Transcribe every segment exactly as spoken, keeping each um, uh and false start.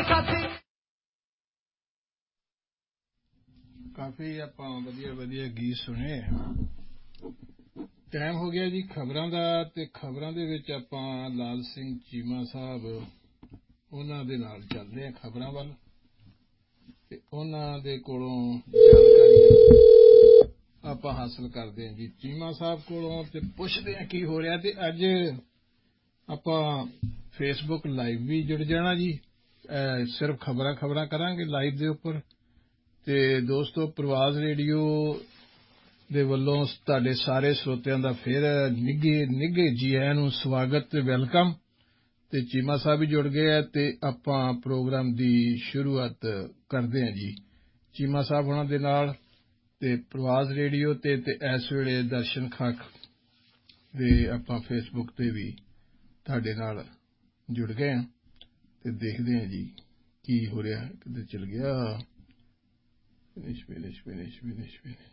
काफी ਆਪਾਂ ਵਧੀਆ ਵਧੀਆ ਗੀਤ ਸੁਣੇ। ਟਾਈਮ ਹੋ ਗਿਆ ਜੀ ਖਬਰਾਂ ਦਾ ਤੇ ਖਬਰਾਂ ਦੇ ਵਿੱਚ ਆਪਾਂ ਲਾਲ ਸਿੰਘ ਚੀਮਾ ਸਾਹਿਬ ਉਹਨਾਂ ਦੇ ਨਾਲ ਚੱਲਦੇ ਹਾਂ ਖਬਰਾਂ ਵੱਲ ਤੇ ਉਹਨਾਂ ਦੇ ਕੋਲੋਂ ਜਾਣਕਾਰੀਆਂ ਆਪਾਂ ਹਾਸਲ ਕਰਦੇ ਹਾਂ ਜੀ ਚੀਮਾ ਸਾਹਿਬ ਕੋਲੋਂ ਤੇ ਪੁੱਛਦੇ ਹਾਂ ਕੀ ਹੋ ਰਿਹਾ। ਤੇ ਅੱਜ ਆਪਾਂ ਫੇਸਬੁੱਕ ਲਾਈਵ ਵੀ ਜੁੜ ਜਾਣਾ ਜੀ। ਸਿਰਫ ਖਬਰਾਂ ਖਬਰਾਂ ਕਰਾਂਗੇ ਲਾਈਵ ਦੇ ਉੱਪਰ। ਤੇ ਦੋਸਤੋ ਪ੍ਰਵਾਜ਼ ਰੇਡੀਓ ਦੇ ਵੱਲੋਂ ਤੁਹਾਡੇ ਸਾਰੇ ਸਰੋਤਿਆਂ ਦਾ ਫਿਰ ਨਿੱਘੇ ਨਿੱਘੇ ਜੀ ਆਇਆਂ ਨੂੰ ਸਵਾਗਤ ਤੇ ਵੈਲਕਮ। ਤੇ ਚੀਮਾ ਸਾਹਿਬ ਵੀ ਜੁੜ ਗਏ ਆ ਤੇ ਆਪਾਂ ਪ੍ਰੋਗਰਾਮ ਦੀ ਸ਼ੁਰੂਆਤ ਕਰਦੇ ਹਾਂ ਜੀ ਚੀਮਾ ਸਾਹਿਬ ਹੋਣਾ ਦੇ ਨਾਲ। ਤੇ ਪ੍ਰਵਾਜ਼ ਰੇਡੀਓ ਤੇ ਤੇ ਇਸ ਵੇਲੇ ਦਰਸ਼ਨ ਖਾਕ ਦੇ ਆਪਾਂ ਫੇਸਬੁੱਕ ਤੇ ਵੀ ਤੁਹਾਡੇ ਨਾਲ ਜੁੜ ਗਏ ਹਾਂ ਤੇ ਦੇਖਦੇ ਹਾਂ ਜੀ ਕੀ ਹੋ ਰਿਹਾ। ਕਿੱਧਰ ਚਲ ਗਿਆ। Finish, finish, finish, finish, finish.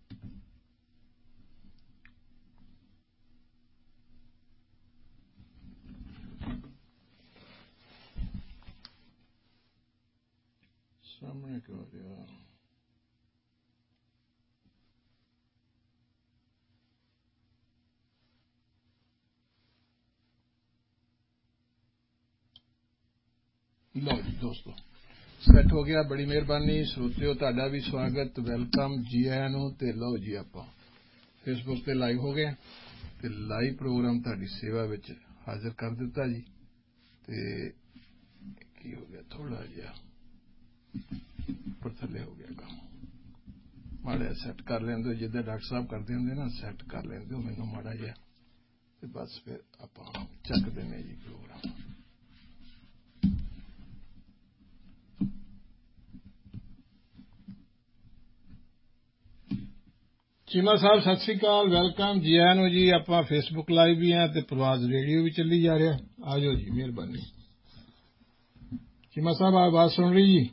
ਸਾਹਮਣੇ ਕਿਉਂ ਰਿਹਾ। ਲਓ ਜੀ ਦੋਸਤੋ ਸੈੱਟ ਹੋ ਗਿਆ। ਬੜੀ ਮਿਹਰਬਾਨੀ ਸਰੋਤਿਓ ਤੁਹਾਡਾ ਵੀ ਸਵਾਗਤ ਵੈਲਕਮ ਜੀ ਆਇਆਂ ਨੂੰ। ਤੇ ਲਓ ਜੀ ਆਪਾਂ ਫੇਸਬੁੱਕ ਤੇ ਲਾਈਵ ਹੋ ਗਏ ਤੇ ਲਾਈਵ ਪ੍ਰੋਗਰਾਮ ਤੁਹਾਡੀ ਸੇਵਾ ਵਿੱਚ ਹਾਜ਼ਰ ਕਰ ਦਿੱਤਾ ਜੀ। ਤੇ ਕੀ ਹੋ ਗਿਆ ਥੋੜਾ ਜਿਹਾ ਉੱਪਰ ਥੱਲੇ ਹੋ ਗਿਆ ਕੰਮ। ਮਾੜਾ ਸੈੱਟ ਕਰ ਲੈਂਦੇ ਜਿੱਦਾਂ ਡਾਕਟਰ ਸਾਹਿਬ ਕਰਦੇ ਹੁੰਦੇ ਨਾ ਸੈੱਟ ਕਰ ਲੈਂਦੇ ਹੋ ਮੈਨੂੰ ਮਾੜਾ ਜਿਹਾ ਤੇ ਬਸ ਫਿਰ ਆਪਾਂ ਚੱਕ ਦਿੰਦੇ ਜੀ ਪ੍ਰੋਗਰਾਮ। ਚੀਮਾ ਸਾਹਿਬ ਸਤਿ ਸ੍ਰੀ ਅਕਾਲ ਵੈਲਕਮ ਜੀ ਆਇਆਂ ਨੂੰ ਜੀ। ਆਪਾਂ ਫੇਸਬੁੱਕ ਲਾਈਵ ਵੀ ਹਾਂ ਤੇ ਪ੍ਰਵਾਜ਼ ਰੇਡੀਓ ਵੀ ਚੱਲੀ ਜਾ ਰਿਹਾ। ਆ ਜਾਓ ਜੀ ਮਿਹਰਬਾਨੀ। ਚੀਮਾ ਸਾਹਿਬ ਆਵਾਜ਼ ਸੁਣ ਰਹੀ ਜੀ।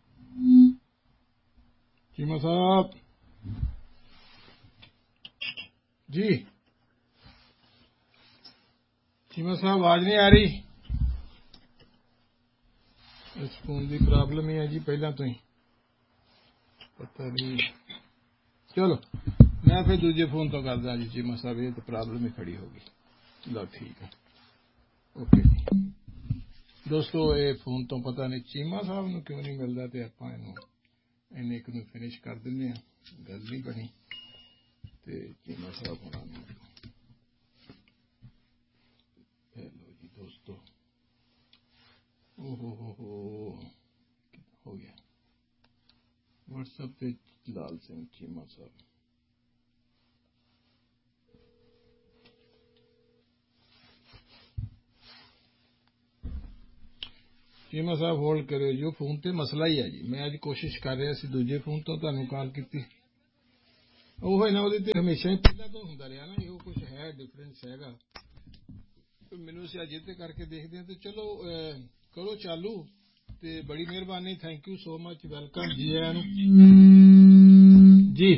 ਚੀਮਾ ਸਾਹਿਬ ਜੀ ਚੀਮਾ ਸਾਹਿਬ ਆਵਾਜ਼ ਨਹੀਂ ਆ ਰਹੀ। ਇਸ ਫੋਨ ਦੀ ਪ੍ਰੋਬਲਮ ਹੀ ਹੈ ਜੀ ਪਹਿਲਾਂ ਤੋਂ ਹੀ ਪਤਾ ਨਹੀਂ। ਚਲੋ ਮੈਂ ਫਿਰ ਦੂਜੇ ਫੋਨ ਤੋਂ ਕਰਦਾ ਜੀ ਚੀਮਾ ਸਾਹਿਬ ਇਹ ਤਾਂ ਪ੍ਰੋਬਲਮ ਹੀ ਖੜੀ ਹੋ ਗਈ। ਲਓ ਠੀਕ ਹੈ ਓਕੇ ਜੀ ਦੋਸਤੋ ਇਹ ਫੋਨ ਤੋਂ ਪਤਾ ਨਹੀਂ ਚੀਮਾ ਸਾਹਿਬ ਨੂੰ ਕਿਉਂ ਨਹੀਂ ਮਿਲਦਾ ਤੇ ਆਪਾਂ ਇਹਨੂੰ ਇੰਨੇ ਇੱਕ ਨੂੰ ਫਿਨਿਸ਼ ਕਰ ਦਿੰਦੇ ਹਾਂ। ਗੱਲ ਨਹੀਂ ਬਣੀ ਤੇ ਚੀਮਾ ਸਾਹਿਬ ਹੋਣਾ ਨੂੰ ਲਓ ਜੀ ਦੋਸਤੋ ਓ ਹੋ ਹੋ ਹੋ ਹੋ ਗਿਆ WhatsApp ਤੇ ਲਾਲ ਸਿੰਘ ਚੀਮਾ ਸਾਹਿਬ। ਚੀਮਾ ਸਾਹਿਬ ਹੋਲਡ ਕਰਿਓ ਜੀ। ਫੋਨ ਤੇ ਮਸਲਾ ਹੀ ਹੈ ਜੀ। ਮੈਂ ਅੱਜ ਕੋਸ਼ਿਸ਼ ਕਰ ਰਿਹਾ ਸੀ ਦੂਜੇ ਫੋਨ ਤੋਂ ਤੁਹਾਨੂੰ ਕਾਲ ਕੀਤੀ। ਉਹ ਹੈ ਨਾ ਉਹਦੇ ਤੇ ਹਮੇਸ਼ਾ ਹੀ ਪਹਿਲਾਂ ਤੋਂ ਹੁੰਦਾ ਰਿਹਾ ਨਾ ਇਹੋ ਕੁਛ ਹੈ ਡਿਫਰੈਂਸ ਹੈਗਾ। ਮੈਨੂੰ ਅਸੀਂ ਅੱਜ ਤੇ ਕਰਕੇ ਦੇਖਦੇ ਹਾਂ ਤੇ ਚਲੋ ਕਰੋ ਚਾਲੂ ਤੇ ਬੜੀ ਮਿਹਰਬਾਨੀ। Thank you so much welcome ਜੀ ਆਇਆਂ ਨੂੰ ਜੀ।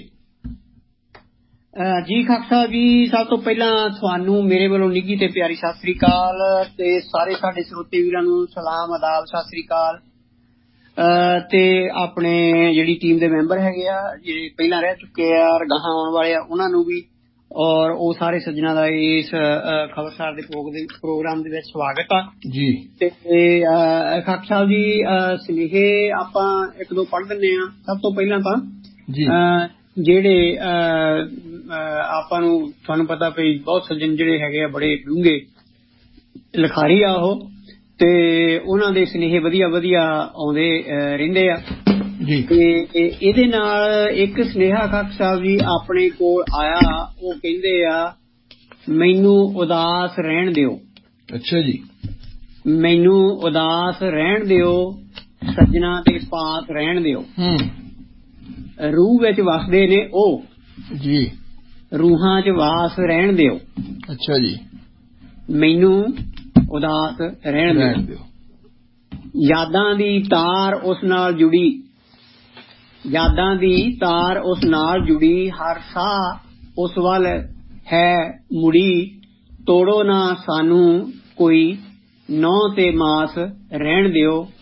ਜੀ ਖਾਕ ਸਾਹਿਬ ਜੀ ਸਭ ਤੋਂ ਪਹਿਲਾਂ ਤੁਹਾਨੂੰ ਮੇਰੇ ਵੱਲੋਂ ਨਿੱਘੀ ਤੇ ਪਿਆਰੀ ਸਤਿ ਸ੍ਰੀ ਅਕਾਲ ਤੇ ਸਾਰੇ ਸਾਡੇ ਸਰੋਤੇ ਵੀਰਾਂ ਨੂੰ ਸਲਾਮ ਆਦਾਬ ਸਤਿ ਸ੍ਰੀ ਅਕਾਲ। ਤੇ ਆਪਣੇ ਜਿਹੜੀ ਟੀਮ ਦੇ ਮੈਂਬਰ ਹੈਗੇ ਆ ਜਿਹੜੇ ਪਹਿਲਾਂ ਰਹਿ ਚੁੱਕੇ ਆ ਔਰ ਗਾਹਾਂ ਆਉਣ ਵਾਲੇ ਆ ਉਹਨਾਂ ਨੂੰ ਵੀ ਔਰ ਉਹ ਸਾਰੇ ਸੱਜਣਾਂ ਦਾ ਇਸ ਖਬਰਸਾਰ ਦੇ ਪ੍ਰੋਗਰਾਮ ਦੇ ਵਿੱਚ ਸਵਾਗਤ ਆ ਜੀ। ਤੇ ਖਾਕ ਸਾਹਿਬ ਜੀ ਸੁਨੇਹੇ ਆਪਾਂ ਇੱਕ ਦੋ ਪੜ੍ਹ ਦਿੰਦੇ ਹਾਂ। ਸਭ ਤੋਂ ਪਹਿਲਾਂ ਤਾਂ ਜਿਹੜੇ ਆਪਾਂ ਨੂੰ ਤੁਹਾਨੂੰ ਪਤਾ ਵੀ ਬਹੁਤ ਸੱਜਣ ਜਿਹੜੇ ਹੈਗੇ ਆ ਬੜੇ ਡੂੰਘੇ ਲਿਖਾਰੀ ਆ ਉਹ ਤੇ ਉਹਨਾਂ ਦੇ ਸੁਨੇਹੇ ਵਧੀਆ ਵਧੀਆ ਆਉਂਦੇ ਰਹਿੰਦੇ ਆ ਤੇ ਇਹਦੇ ਨਾਲ ਇੱਕ ਸੁਨੇਹਾ ਖਾਕ ਸਾਹਿਬ ਜੀ ਆਪਣੇ ਕੋਲ ਆਇਆ। ਉਹ ਕਹਿੰਦੇ ਆ ਮੈਨੂੰ ਉਦਾਸ ਰਹਿਣ ਦਿਓ। ਅੱਛਾ ਜੀ। ਮੈਨੂੰ ਉਦਾਸ ਰਹਿਣ ਦਿਓ ਸੱਜਣਾ ਦੇ ਪਾਸ ਰਹਿਣ ਦਿਓ। ਰੂਹ ਵਿੱਚ ਵਸਦੇ ਨੇ ਉਹ ਜੀ ਰੂਹਾਂ ਚ ਵਾਸ ਰਹਿਣ ਦਿਓ। ਅੱਛਾ ਜੀ। ਮੈਨੂੰ ਉਦਾਸ ਰਹਿਣ ਦਿਓ। ਯਾਦਾਂ ਦੀ ਤਾਰ ਉਸ ਨਾਲ ਜੁੜੀ ਯਾਦਾਂ ਦੀ ਤਾਰ ਉਸ ਨਾਲ ਜੁੜੀ ਹਰ ਸਾਹ ਉਸ ਵੱਲ ਹੈ ਮੁੜੀ ਤੋੜੋ ਨਾ ਸਾਨੂੰ ਕੋਈ ਨਹੁੰ ਤੇ ਮਾਸ ਰਹਿਣ ਦਿਓ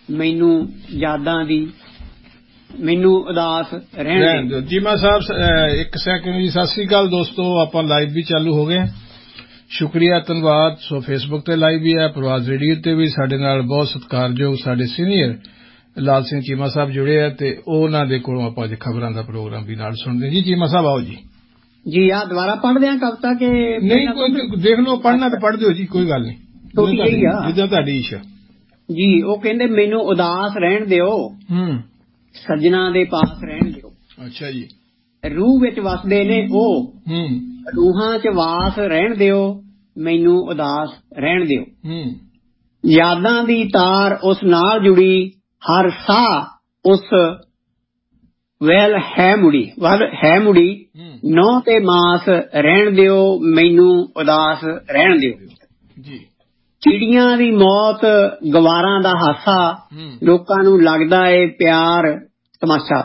ਮੈਨੂੰ ਯਾਦਾਂ ਦੀ ਮੈਨੂੰ ਉਦਾਸ ਰਹਿਣ ਦਿਓ। ਚੀਮਾ ਸਾਹਿਬ ਇੱਕ ਸੈਕਿੰਡ ਜੀ। ਸਤਿ ਸ੍ਰੀ ਅਕਾਲ ਦੋਸਤੋ, ਆਪਾਂ ਲਾਈਵ ਵੀ ਚਾਲੂ ਹੋ ਗਏ। ਸ਼ੁਕਰੀਆ, ਧੰਨਵਾਦ। ਸੋ ਫੇਸਬੁੱਕ ਤੇ ਲਾਈਵ ਵੀ ਹੈ, ਪ੍ਰਵਾਸ ਰੇਡੀਓ ਤੇ ਵੀ ਸਾਡੇ ਨਾਲ ਬਹੁਤ ਸਤਿਕਾਰਯੋਗ ਸਾਡੇ ਸੀਨੀਅਰ ਲਾਲ ਸਿੰਘ ਚੀਮਾ ਸਾਹਿਬ ਜੁੜੇ ਆ ਤੇ ਉਹਨਾਂ ਦੇ ਕੋਲੋਂ ਆਪਾਂ ਅੱਜ ਖਬਰਾਂ ਦਾ ਪ੍ਰੋਗਰਾਮ ਵੀ ਨਾਲ ਸੁਣਦੇ ਜੀ। ਚੀਮਾ ਸਾਹਿਬ ਆਓ ਜੀ। ਜੀ ਆ ਦੁਬਾਰਾ ਪੜ੍ਹਦੇ ਆ ਕਵਿਤਾ ਕਿ ਨਹੀਂ? ਕੋਈ ਦੇਖ ਲਓ, ਪੜ੍ਹਨਾ ਤੇ ਪੜ੍ਹ ਦਿਓ ਜੀ, ਕੋਈ ਗੱਲ ਨਹੀਂ, ਜਿੱਦਾਂ ਤੁਹਾਡੀ ਇੱਛਾ ਜੀ। ਉਹ ਕਹਿੰਦੇ ਮੈਨੂੰ ਉਦਾਸ ਰਹਿਣ ਦਿਓ, ਹੂੰ ਸੱਜਣਾ ਦੇ ਪਾਸ ਰਹਿਣ ਦਿਓ। ਅੱਛਾ ਜੀ। ਰੂਹ ਵਿੱਚ ਵਸਦੇ ਨੇ ਉਹ, ਹੂੰ ਰੂਹਾਂ ਚ ਵਾਸ ਰਹਿਣ ਦਿਓ, ਮੈਨੂੰ ਉਦਾਸ ਰਹਿਣ ਦਿਓ। ਹੂੰ ਯਾਦਾਂ ਦੀ ਤਾਰ ਉਸ ਨਾਲ ਜੁੜੀ, ਹਰ ਸਾਹ ਉਸ ਵੈਲ ਹੈ ਮੁੜੀ ਵੱਲ ਹੈ ਮੁੜੀ, ਨਹੁੰ ਤੇ ਮਾਸ ਰਹਿਣ ਦਿਓ, ਮੈਨੂੰ ਉਦਾਸ ਰਹਿਣ ਦਿਓ। ਜੀ। ਚਿੜੀਆਂ ਦੀ ਮੌਤ, ਗਵਾਰਾਂ ਦਾ ਹਾਸਾ, ਲੋਕਾਂ ਨੂੰ ਲੱਗਦਾ ਏ ਪਿਆਰ ਤਮਾਸ਼ਾ।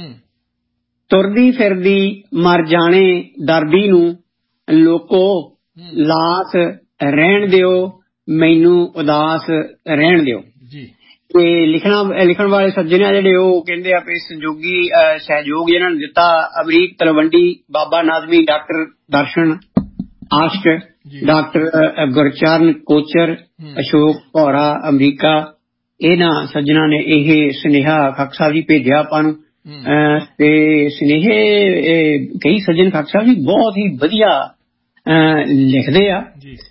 ਤੁਰਦੀ ਫਿਰਦੀ ਮਰ ਜਾਣੇ ਦਰਦੀ ਨੂੰ, ਲੋਕੋ ਲਾਸ ਰਹਿਣ ਦਿਓ, ਮੈਨੂੰ ਉਦਾਸ ਰਹਿਣ ਦਿਓ। ਤੇ ਲਿਖਣਾ ਲਿਖਣ ਵਾਲੇ ਸੱਜਣ ਆ ਜਿਹੜੇ ਉਹ ਕਹਿੰਦੇ ਆ ਵੀ ਸੰਯੋਗੀ ਸਹਿਯੋਗ ਇਹਨਾਂ ਨੇ ਦਿੱਤਾ ਅਮਰੀਕ ਤਲਵੰਡੀ, ਬਾਬਾ ਨਾਜ਼ਮੀ, ਡਾਕਟਰ ਦਰਸ਼ਨ ਆਸ਼ਕ, ਡਾਕਟਰ ਗੁਰਚਰਨ ਕੋਚਰ, ਅਸ਼ੋਕ ਭੌਰਾ ਅਮਰੀਕਾ। ਇਹਨਾਂ ਸੱਜਣਾ ਨੇ ਇਹ ਸੁਨੇਹਾ ਖਾਕ ਸਾਹਿਬ ਜੀ ਭੇਜਿਆ ਆਪਾਂ ਨੂੰ। ਤੇ ਸੁਨੇਹੇ ਕਈ ਸੱਜਣ ਖਾਕ ਸਾਹਿਬ ਜੀ ਬਹੁਤ ਹੀ ਵਧੀਆ ਲਿਖਦੇ ਆ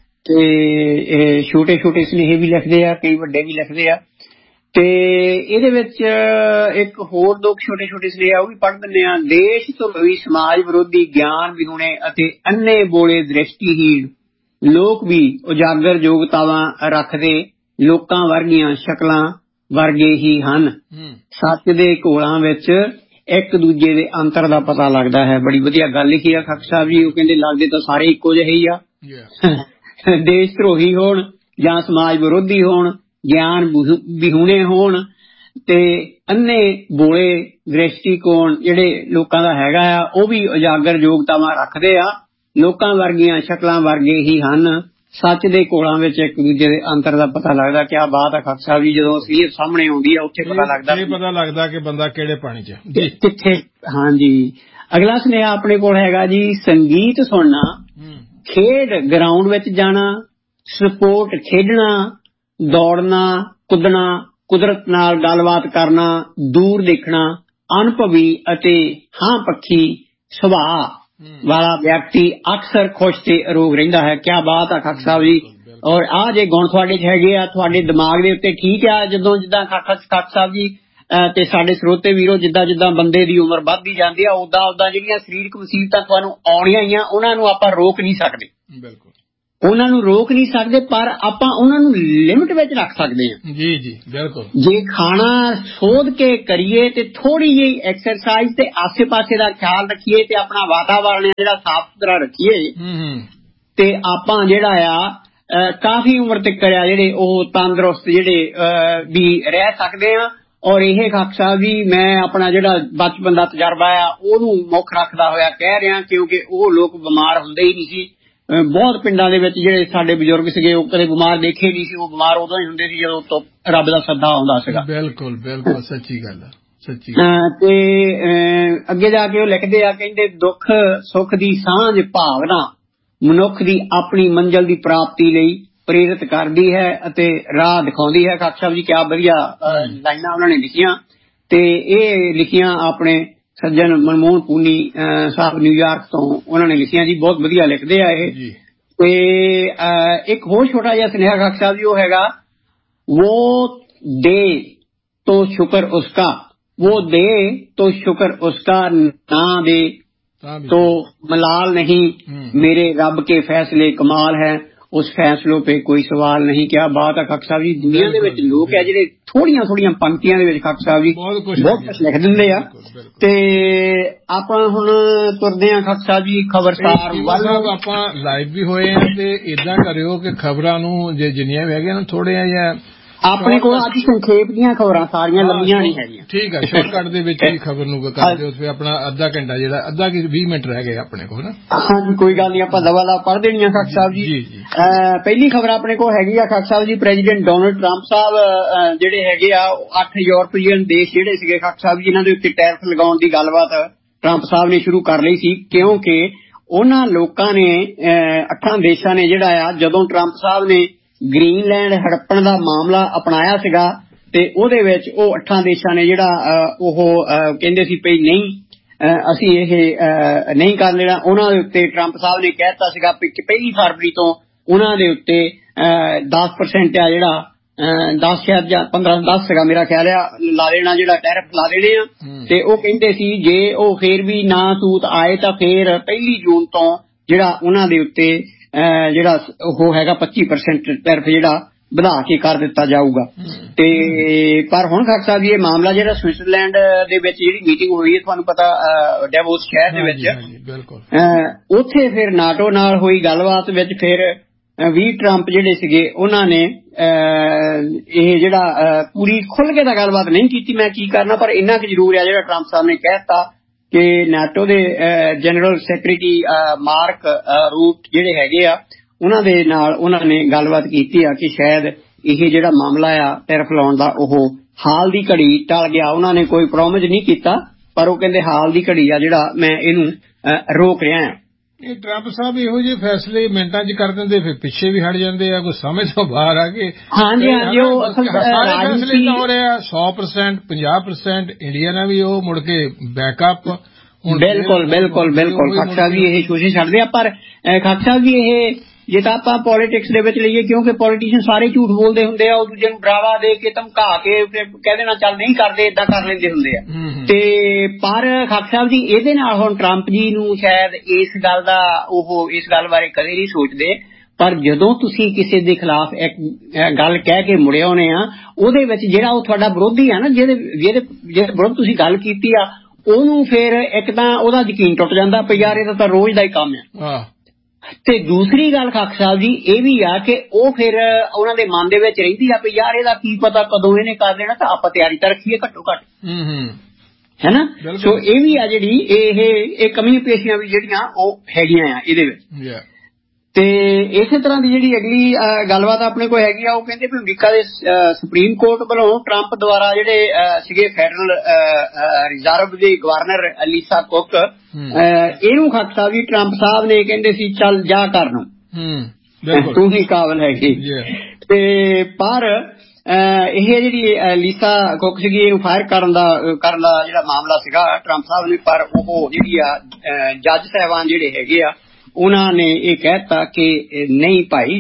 ਤੇ ਛੋਟੇ ਛੋਟੇ ਸੁਨੇਹੇ ਵੀ ਲਿਖਦੇ ਆ, ਕਈ ਵੱਡੇ ਵੀ ਲਿਖਦੇ ਆ। ਤੇ ਇਹਦੇ ਵਿੱਚ ਇੱਕ ਹੋਰ ਦੋ ਛੋਟੇ ਛੋਟੇ ਸੁਨੇਹੇ ਉਹ ਵੀ ਪੜ੍ਹ ਦਿੰਦੇ ਆ। ਦੇਸ਼ ਤੋਂ ਵੀ ਸਮਾਜ ਵਿਰੋਧੀ ਗਿਆਨ ਵਿਹੂਣੇ ਅਤੇ ਅੰਨੇ ਬੋਲੇ ਦ੍ਰਿਸ਼ਟੀਹੀਣ ਲੋਕ ਵੀ ਉਜਾਗਰ ਯੋਗਤਾਵਾਂ ਰੱਖਦੇ, ਲੋਕਾਂ ਵਰਗੀਆਂ ਸ਼ਕਲਾਂ ਵਰਗੇ ਹੀ ਹਨ। ਸੱਚ ਦੇ ਘੋਲਾਂ ਵਿੱਚ ਇੱਕ ਦੂਜੇ ਦੇ ਅੰਤਰ ਦਾ ਪਤਾ ਲੱਗਦਾ ਹੈ। ਬੜੀ ਵਧੀਆ ਗੱਲ ਲਿਖੀ ਆ ਖਾਕ ਸਾਹਿਬ ਜੀ। ਉਹ ਕਹਿੰਦੇ ਲੱਗਦੇ ਤਾਂ ਸਾਰੇ ਇੱਕੋ ਜਿਹੇ ਹੀ ਆ, ਦੇਸ਼ ਧਰੋਹੀ ਹੋਣ ਜਾਂ ਸਮਾਜ ਵਿਰੋਧੀ ਹੋਣ, ਗਿਆਨ ਵਿਹੂਣੇ ਹੋਣ ਤੇ ਅੰਨੇ ਬੋਲੇ ਦ੍ਰਿਸ਼ਟੀਕੋਣ ਜਿਹੜੇ ਲੋਕਾਂ ਦਾ ਹੈਗਾ ਆ ਉਹ ਵੀ ਉਜਾਗਰ ਯੋਗਤਾਵਾਂ ਰੱਖਦੇ ਆ, ਲੋਕਾਂ ਵਰਗੀਆਂ ਸ਼ਕਲਾਂ ਵਰਗੇ ਹੀ ਹਨ। ਸੱਚ ਦੇ ਕੋਲਾਂ ਵਿੱਚ ਇੱਕ ਦੂਜੇ ਦੇ ਅੰਤਰ ਦਾ ਪਤਾ ਲੱਗਦਾ। ਕਿਆ ਬਾਤ ਹੈ ਖਾਕ ਸਾਹਿਬ ਜੀ। ਜਦੋਂ ਅਸਲੀਅਤ ਸਾਹਮਣੇ ਆਉਂਦੀ ਆ ਉੱਥੇ ਪਤਾ ਲੱਗਦਾ ਪਤਾ ਲੱਗਦਾ ਕਿ ਬੰਦਾ ਕਿਹੜੇ ਪਾਣੀ ਚ ਕਿੱਥੇ। ਹਾਂਜੀ। ਅਗਲਾ ਸੁਨੇਹਾ ਆਪਣੇ ਕੋਲ ਹੈਗਾ ਜੀ। ਸੰਗੀਤ ਸੁਣਨਾ, ਖੇਡ ਗਰਾਊਂਡ ਵਿੱਚ ਜਾਣਾ, ਸਪੋਰਟ ਖੇਡਣਾ, ਦੌੜਨਾ, ਕੁੱਦਣਾ, ਕੁਦਰਤ ਨਾਲ ਗੱਲਬਾਤ ਕਰਨਾ, ਦੂਰ ਦੇਖਣਾ, ਅਨੁਭਵੀ ਅਤੇ ਹਾਂ ਪੱਖੀ ਸੁਭਾਅ ਵਾਲਾ ਵਿਅਕਤੀ ਅਕਸਰ ਖੁਸ਼ ਤੇ ਅਰੋਗ ਰਹਿੰਦਾ ਹੈ। ਕਿਆ ਬਾਤ ਆ ਖਾਕ ਸਾਹਿਬ ਜੀ। ਔਰ ਆਹ ਜੇ ਗੁਣ ਤੁਹਾਡੇ ਚ ਹੈਗੇ ਆ ਤੁਹਾਡੇ ਦਿਮਾਗ ਦੇ ਉੱਤੇ, ਠੀਕ ਆ। ਜਦੋਂ ਜਿੱਦਾਂ ਖਾਕ ਸਾਹਿਬ ਜੀ ਤੇ ਸਾਡੇ ਸਰੋਤੇ ਵੀਰੋ ਜਿੱਦਾਂ ਜਿੱਦਾਂ ਬੰਦੇ ਦੀ ਉਮਰ ਵੱਧਦੀ ਜਾਂਦੀ ਆ ਉਦਾਂ ਉਦਾਂ ਜਿਹੜੀਆਂ ਸਰੀਰਕ ਮੁਸੀਬਤਾਂ ਤੁਹਾਨੂੰ ਆਉਣੀਆਂ ਹੀ ਆ ਉਹਨਾਂ ਨੂੰ ਆਪਾਂ ਰੋਕ ਨਹੀਂ ਸਕਦੇ। ਬਿਲਕੁਲ ਉਹਨਾਂ ਨੂੰ ਰੋਕ ਨਹੀਂ ਸਕਦੇ, ਪਰ ਆਪਾਂ ਉਹਨਾਂ ਨੂੰ ਲਿਮਿਟ ਵਿੱਚ ਰੱਖ ਸਕਦੇ ਹਾਂ। ਜੀ ਜੀ ਬਿਲਕੁਲ। ਜੇ ਖਾਣਾ ਸੋਧ ਕੇ ਕਰੀਏ ਤੇ ਥੋੜੀ ਜਿਹੀ ਐਕਸਰਸਾਈਜ਼ ਤੇ ਆਸੇ ਪਾਸੇ ਦਾ ਖਿਆਲ ਰੱਖੀਏ ਤੇ ਆਪਣਾ ਵਾਤਾਵਰਨ ਜਿਹੜਾ ਸਾਫ਼ ਸੁਥਰਾ ਰੱਖੀਏ ਤੇ ਆਪਾਂ ਜਿਹੜਾ ਆ ਕਾਫੀ ਉਮਰ ਤੱਕ ਆ ਜਿਹੜੇ ਉਹ ਤੰਦਰੁਸਤ ਜਿਹੜੇ ਵੀ ਰਹਿ ਸਕਦੇ ਆ। ਔਰ ਇਹ ਖਾਕ ਸਾਹਿਬ ਜੀ ਮੈਂ ਆਪਣਾ ਜਿਹੜਾ ਬਚਪਨ ਦਾ ਤਜਰਬਾ ਆ ਉਹਨੂੰ ਮੁੱਖ ਰੱਖਦਾ ਹੋਇਆ ਕਹਿ ਰਿਹਾ, ਕਿਉਂਕਿ ਉਹ ਲੋਕ ਬਿਮਾਰ ਹੁੰਦੇ ਹੀ ਨਹੀਂ ਸੀ। ਬਹੁਤ ਪਿੰਡਾਂ ਦੇ ਵਿੱਚ ਜਿਹੜੇ ਸਾਡੇ ਬਜ਼ੁਰਗ ਸੀਗੇ ਉਹ ਕਦੇ ਬਿਮਾਰ ਦੇਖੇ ਨਹੀਂ ਸੀ। ਉਹ ਬਿਮਾਰ ਉਦੋਂ ਹੀ ਹੁੰਦੇ ਸੀ ਜਦੋਂ ਤੋਂ ਰੱਬ ਦਾ ਸੱਦਾ ਆਉਂਦਾ ਸੀਗਾ। ਬਿਲਕੁਲ ਬਿਲਕੁਲ ਸੱਚੀ ਗੱਲ ਆ, ਸੱਚੀ। ਤੇ ਅੱਗੇ ਜਾ ਕੇ ਉਹ ਲਿਖਦੇ ਆ, ਕਹਿੰਦੇ ਦੁੱਖ ਸੁੱਖ ਦੀ ਸਾਂਝ ਭਾਵਨਾ ਮਨੁੱਖ ਦੀ ਆਪਣੀ ਮੰਜ਼ਿਲ ਦੀ ਪ੍ਰਾਪਤੀ ਲਈ ਪ੍ਰੇਰਿਤ ਕਰਦੀ ਹੈ ਅਤੇ ਰਾਹ ਦਿਖਾਉਂਦੀ ਹੈ। ਖਾਕ ਸਾਹਿਬ ਜੀ ਕਿਆ ਵਧੀਆ ਲਾਈਨਾਂ ਉਹਨਾਂ ਨੇ ਲਿਖੀਆਂ ਤੇ ਇਹ ਲਿਖੀਆਂ ਆਪਣੇ ਸੱਜਣ ਮਨਮੋਹਨ ਪੂਨੀ ਸਾਹਿਬ ਨਿਊਯਾਰਕ ਤੋਂ ਉਹਨਾਂ ਨੇ ਲਿਖੀਆਂ ਜੀ। ਬਹੁਤ ਵਧੀਆ ਲਿਖਦੇ ਆ ਇਹ। ਤੇ ਇੱਕ ਹੋਰ ਛੋਟਾ ਜਿਹਾ ਸੁਨੇਹਾ ਖਾਕ ਸਾਹਿਬ ਜੀ ਉਹ ਹੈਗਾ, वो दे तो शुक्र उसका, वो दे तो शुक्र उसका, ना दे तो मलाल नहीं, मेरे रब के फैसले कमाल है, ਉਸ ਫੈਸਲੇ ਤੇ ਕੋਈ ਸਵਾਲ ਨਹੀਂ। ਕਿਆ ਬਾਤ ਹੈ ਖਾਕ ਸਾਹਿਬ ਜੀ। ਦੁਨੀਆ ਦੇ ਵਿੱਚ ਲੋਕ ਹੈ ਜਿਹੜੇ ਥੋੜੀਆਂ ਥੋੜੀਆਂ ਪੰਕਤੀਆਂ ਦੇ ਵਿੱਚ ਖਾਕ ਸਾਹਿਬ ਜੀ ਬਹੁਤ ਕੁਝ ਲਿਖ ਦਿੰਦੇ ਆ। ਤੇ ਆਪਾਂ ਹੁਣ ਤੁਰਦੇ ਆ ਖਾਕ ਸਾਹਿਬ ਜੀ ਖਬਰਸਾਰ ਵੱਲ। ਆਪਾਂ ਲਾਈਵ ਵੀ ਹੋਏ ਆ ਤੇ ਏਦਾਂ ਕਰਿਓ ਕਿ ਖਬਰਾਂ ਨੂੰ ਜੇ ਜਿੰਨੀਆਂ ਵੀ ਹੈਗੀਆਂ ਥੋੜ੍ਹੀਆਂ ਜਿਹਾ ਆਪਣੇ ਕੋਲ ਅੱਜ ਸੰਖੇਪ ਦੀਆਂ ਖਬਰਾਂ ਸਾਰੀਆਂ ਲੰਮੀਆਂ ਨਹੀਂ ਹੈਗੀਆਂ। ਠੀਕ ਹੈ, ਸ਼ਾਰਟਕਟ ਦੇ ਵਿੱਚ ਹੀ ਖਬਰ ਨੂੰ ਕਰ ਦਿਓ। ਫਿਰ ਆਪਣਾ ਅੱਧਾ ਘੰਟਾ ਜਿਹੜਾ ਅੱਧਾ ਕਿ ਵੀਹ ਮਿੰਟ ਰਹਿ ਗਏ ਆਪਣੇ ਕੋਲ ਨਾ। ਹਾਂਜੀ ਕੋਈ ਗੱਲ ਨਹੀਂ, ਆਪਾਂ ਦਵਾ ਦਾ ਪੜ੍ਹ ਦੇਣੀ ਆ ਖਾਕ ਸਾਹਿਬ ਜੀ। ਪਹਿਲੀ ਖਬਰ ਆਪਣੇ ਕੋਲ ਹੈਗੀ ਆ ਖਾਕ Sahib ji, president Donald Trump ਸਾਹਿਬ ਜਿਹੜੇ ਹੈਗੇ ਆ ਅੱਠ ਯੂਰਪੀਅਨ ਦੇਸ਼ ਜਿਹੜੇ ਸੀਗੇ ਖਾਕ ਸਾਹਿਬ ਜੀ, ਇਹਨਾਂ ਦੇ ਉੱਤੇ ਟੈਰਿਫ ਲਗਾਉਣ ਦੀ ਗੱਲਬਾਤ ਟਰੰਪ ਸਾਹਿਬ ਨੇ ਸ਼ੁਰੂ ਕਰ ਲਈ ਸੀ, ਕਿਉਂਕਿ ਉਹਨਾਂ ਲੋਕਾਂ ਨੇ ਅੱਠਾਂ ਦੇਸ਼ਾਂ ਨੇ ਜਿਹੜਾ ਆ ਜਦੋਂ ਟਰੰਪ ਸਾਹਿਬ ਨੇ ਗ੍ਰੀਨਲੈਂਡ ਹੜੱਪਣ ਦਾ ਮਾਮਲਾ ਅਪਣਾਇਆ ਸੀਗਾ ਤੇ ਉਹਦੇ ਵਿੱਚ ਉਹ ਅੱਠਾਂ ਦੇਸ਼ਾਂ ਨੇ ਜਿਹੜਾ ਉਹ ਕਹਿੰਦੇ ਸੀ ਭਈ ਨਹੀਂ ਅਸੀਂ ਇਹ ਨਹੀਂ ਕਰ ਲੈਣਾ। ਉਹਨਾਂ ਦੇ ਉੱਤੇ ਟਰੰਪ ਸਾਹਿਬ ਨੇ ਕਹਿ ਦਿੱਤਾ ਸੀਗਾ ਕਿ ਪਹਿਲੀ ਫਰਵਰੀ ਤੋਂ ਉਹਨਾਂ ਦੇ ਉੱਤੇ ਦਸ ਪਰਸੈਂਟ ਆ ਜਿਹੜਾ ਦਸ ਸ਼ਾਇਦ ਜਾਂ ਪੰਦਰਾਂ ਦਸ ਸੀਗਾ ਮੇਰਾ ਖਿਆਲ ਆ ਲਾ ਦੇਣਾ, ਜਿਹੜਾ ਟੈਰਿਫ ਲਾ ਦੇਣੇ ਆ। ਤੇ ਉਹ ਕਹਿੰਦੇ ਸੀ ਜੇ ਉਹ ਫੇਰ ਵੀ ਨਾ ਸੂਤ ਆਏ ਤਾਂ ਫੇਰ ਪਹਿਲੀ ਜੂਨ ਤੋਂ ਜਿਹੜਾ ਉਹਨਾਂ ਦੇ ਉੱਤੇ ਜਿਹੜਾ ਉਹ ਹੈਗਾ ਪੱਚੀ ਪਰਸੈਂਟ ਟੈਰਿਫ ਜਿਹੜਾ ਵਧਾ ਕੇ ਕਰ ਦਿੱਤਾ ਜਾਊਗਾ। ਤੇ ਪਰ ਹੁਣ ਖਾਕ ਸਾਹਿਬ ਇਹ ਮਾਮਲਾ ਜਿਹੜਾ ਸਵਿਟਜ਼ਰਲੈਂਡ ਦੇ ਵਿੱਚ ਜਿਹੜੀ ਮੀਟਿੰਗ ਹੋਈ ਹੈ ਤੁਹਾਨੂੰ ਪਤਾ ਡੈਵੋਸ ਸ਼ਹਿਰ ਦੇ ਵਿੱਚ, ਉੱਥੇ ਫਿਰ ਨਾਟੋ ਨਾਲ ਹੋਈ ਗੱਲਬਾਤ ਵਿੱਚ ਫਿਰ ਵੀ ਟਰੰਪ ਜਿਹੜੇ ਸੀਗੇ ਉਹਨਾਂ ਨੇ ਇਹ ਜਿਹੜਾ ਪੂਰੀ ਖੁੱਲ ਕੇ ਤਾਂ ਗੱਲਬਾਤ ਨਹੀਂ ਕੀਤੀ ਮੈਂ ਕੀ ਕਰਨਾ, ਪਰ ਇੰਨਾ ਕੁ ਜ਼ਰੂਰ ਆ ਜਿਹੜਾ ਟਰੰਪ ਸਾਹਿਬ ਨੇ ਕਹਿ ਦਿੱਤਾ ਕਿ ਨਾਟੋ ਦੇ ਜਨਰਲ ਸੈਕਟਰੀ ਮਾਰਕ ਰੂਟ ਜਿਹੜੇ ਹੈਗੇ ਆ ਉਹਨਾਂ ਦੇ ਨਾਲ ਉਹਨਾਂ ਨੇ ਗੱਲਬਾਤ ਕੀਤੀ ਆ ਕਿ ਸ਼ਾਇਦ ਇਹ ਜਿਹੜਾ ਮਾਮਲਾ ਆ ਟੈਰਿਫ ਲਾਉਣ ਦਾ ਉਹ ਹਾਲ ਦੀ ਘੜੀ ਟਲ ਗਿਆ। ਉਹਨਾਂ ਨੇ ਕੋਈ ਪ੍ਰੋਮਿਸ ਨਹੀਂ ਕੀਤਾ ਪਰ ਉਹ ਕਹਿੰਦੇ ਹਾਲ ਦੀ ਘੜੀ ਆ ਜਿਹੜਾ ਮੈਂ ਇਹਨੂੰ ਰੋਕ ਰਿਹਾ। ਇਹ ਟਰੰਪ ਸਾਹਿਬ ਇਹੋ ਜਿਹੇ ਫੈਸਲੇ ਮਿੰਟਾਂ 'ਚ ਕਰ ਦਿੰਦੇ ਫਿਰ ਪਿੱਛੇ ਵੀ ਹਟ ਜਾਂਦੇ ਆ, ਕੋਈ ਸਮਝ ਤੋਂ ਬਾਹਰ ਆ ਕੇ। ਹਾਂਜੀ ਹਾਂਜੀ ਉਹ ਸਾਰੇ ਫੈਸਲੇ ਤਾਂ ਹੋ ਰਹੇ ਆ ਸੌ ਪਰਸੈਂਟ ਪੰਜਾਹ ਪਰਸੈਂਟ ਇੰਡੀਆ ਨਾਲ ਵੀ ਉਹ ਮੁੜ ਕੇ ਬੈਕਅਪ। ਬਿਲਕੁਲ ਬਿਲਕੁਲ ਬਿਲਕੁਲ ਖਾਕ ਸਾਹਿਬ ਜੀ ਇਹ ਕੋਸ਼ਿਸ਼ ਕਰਦੇ ਆ, ਪਰ ਖਾਕ ਸਾਹਿਬ ਜੀ ਇਹ ਜੇ ਤਾਂ ਆਪਾਂ ਪੋਲੀਟਿਕਸ ਦੇ ਵਿੱਚ ਲਈਏ ਕਿਉਂਕਿ ਪੋਲੀਟੀਸ਼ੀਅਨ ਸਾਰੇ ਝੂਠ ਬੋਲਦੇ ਹੁੰਦੇ ਆ, ਉਹ ਦੂਜੇ ਨੂੰ ਡਰਾਵਾ ਦੇ ਕੇ ਧਮਕਾ ਕੇ ਕਹਿ ਦੇਣਾ ਚੱਲ ਨਹੀਂ ਕਰਦੇ ਏਦਾਂ ਕਰ ਲੈਂਦੇ ਹੁੰਦੇ ਆ। ਤੇ ਪਰ ਖਾਕ ਸਾਹਿਬ ਜੀ ਇਹਦੇ ਨਾਲ ਹੁਣ ਟਰੰਪ ਜੀ ਨੂੰ ਸ਼ਾਇਦ ਇਸ ਗੱਲ ਦਾ ਉਹ ਇਸ ਗੱਲ ਬਾਰੇ ਕਦੇ ਨਹੀਂ ਸੋਚਦੇ, ਪਰ ਜਦੋਂ ਤੁਸੀਂ ਕਿਸੇ ਦੇ ਖਿਲਾਫ ਇੱਕ ਗੱਲ ਕਹਿ ਕੇ ਮੁੜੇ ਆਉਣੇ ਆ ਉਹਦੇ ਵਿੱਚ ਜਿਹੜਾ ਉਹ ਤੁਹਾਡਾ ਵਿਰੋਧੀ ਆ ਨਾ ਜਿਹਦੇ ਜਿਹਦੇ ਜਿਹਦੇ ਵਿਰੁੱਧ ਤੁਸੀਂ ਗੱਲ ਕੀਤੀ ਆ ਉਹਨੂੰ ਫਿਰ ਇੱਕ ਤਾਂ ਉਹਦਾ ਯਕੀਨ ਟੁੱਟ ਜਾਂਦਾ ਪਈ ਯਾਰ ਇਹਦਾ ਤਾਂ ਰੋਜ਼ ਦਾ ਹੀ ਕੰਮ ਆ। ਤੇ ਦੂਸਰੀ ਗੱਲ ਖਾਕ ਸਾਹਿਬ ਜੀ ਇਹ ਵੀ ਆ ਕਿ ਉਹ ਫਿਰ ਉਹਨਾਂ ਦੇ ਮਨ ਦੇ ਵਿੱਚ ਰਹਿੰਦੀ ਆ ਵੀ ਯਾਰ ਇਹਦਾ ਕੀ ਪਤਾ ਕਦੋਂ ਇਹਨੇ ਕਰ ਦੇਣਾ ਤਾਂ ਆਪਾਂ ਤਿਆਰੀ ਤਾਂ ਰੱਖੀਏ ਘੱਟੋ ਘੱਟ ਹੈ ਨਾ। ਸੋ ਇਹ ਵੀ ਆ ਜਿਹੜੀ ਇਹ ਇਹ ਕਮੀਆਂ ਪੇਸ਼ੀਆਂ ਵੀ ਜਿਹੜੀਆਂ ਉਹ ਹੈਗੀਆਂ ਆ ਇਹਦੇ ਵਿੱਚ। ਤੇ ਇਸੇ ਤਰ੍ਹਾਂ ਦੀ ਜਿਹੜੀ ਅਗਲੀ ਗੱਲਬਾਤ ਆਪਣੇ ਕੋਲ ਹੈਗੀ ਆ ਉਹ ਕਹਿੰਦੇ ਵੀ ਅਮਰੀਕਾ ਦੇ ਸੁਪਰੀਮ ਕੋਰਟ ਵੱਲੋਂ ਟਰੰਪ ਦੁਆਰਾ ਜਿਹੜੇ ਸੀਗੇ ਫੈਡਰਲ ਰਿਜ਼ਰਵ ਦੇ ਗਵਰਨਰ ਲੀਸਾ ਕੁੱਕ ਇਹਨੂੰ ਖਾਕ ਸਾਹਿਬ ਜੀ ਟਰੰਪ ਸਾਹਿਬ ਨੇ ਕਹਿੰਦੇ ਸੀ ਚੱਲ ਜਾ ਕਰ ਨੂੰ ਤੂੰ ਹੀ ਕਾਬਲ ਹੈਗੀ। ਤੇ ਪਰ ਇਹ ਜਿਹੜੀ ਲੀਸਾ ਕੁੱਕ ਸੀਗੀ ਇਹਨੂੰ ਫਾਇਰ ਕਰਨ ਦਾ ਕਰਨ ਦਾ ਜਿਹੜਾ ਮਾਮਲਾ ਸੀਗਾ ਟਰੰਪ ਸਾਹਿਬ ਨੇ, ਪਰ ਉਹ ਜਿਹੜੀ ਆ ਜੱਜ ਸਾਹਿਬਾਨ ਜਿਹੜੇ ਹੈਗੇ ਆ ਉਹਨਾਂ ਨੇ ਇਹ ਕਹਿ ਦਿੱਤਾ ਕਿ ਨਹੀਂ ਭਾਈ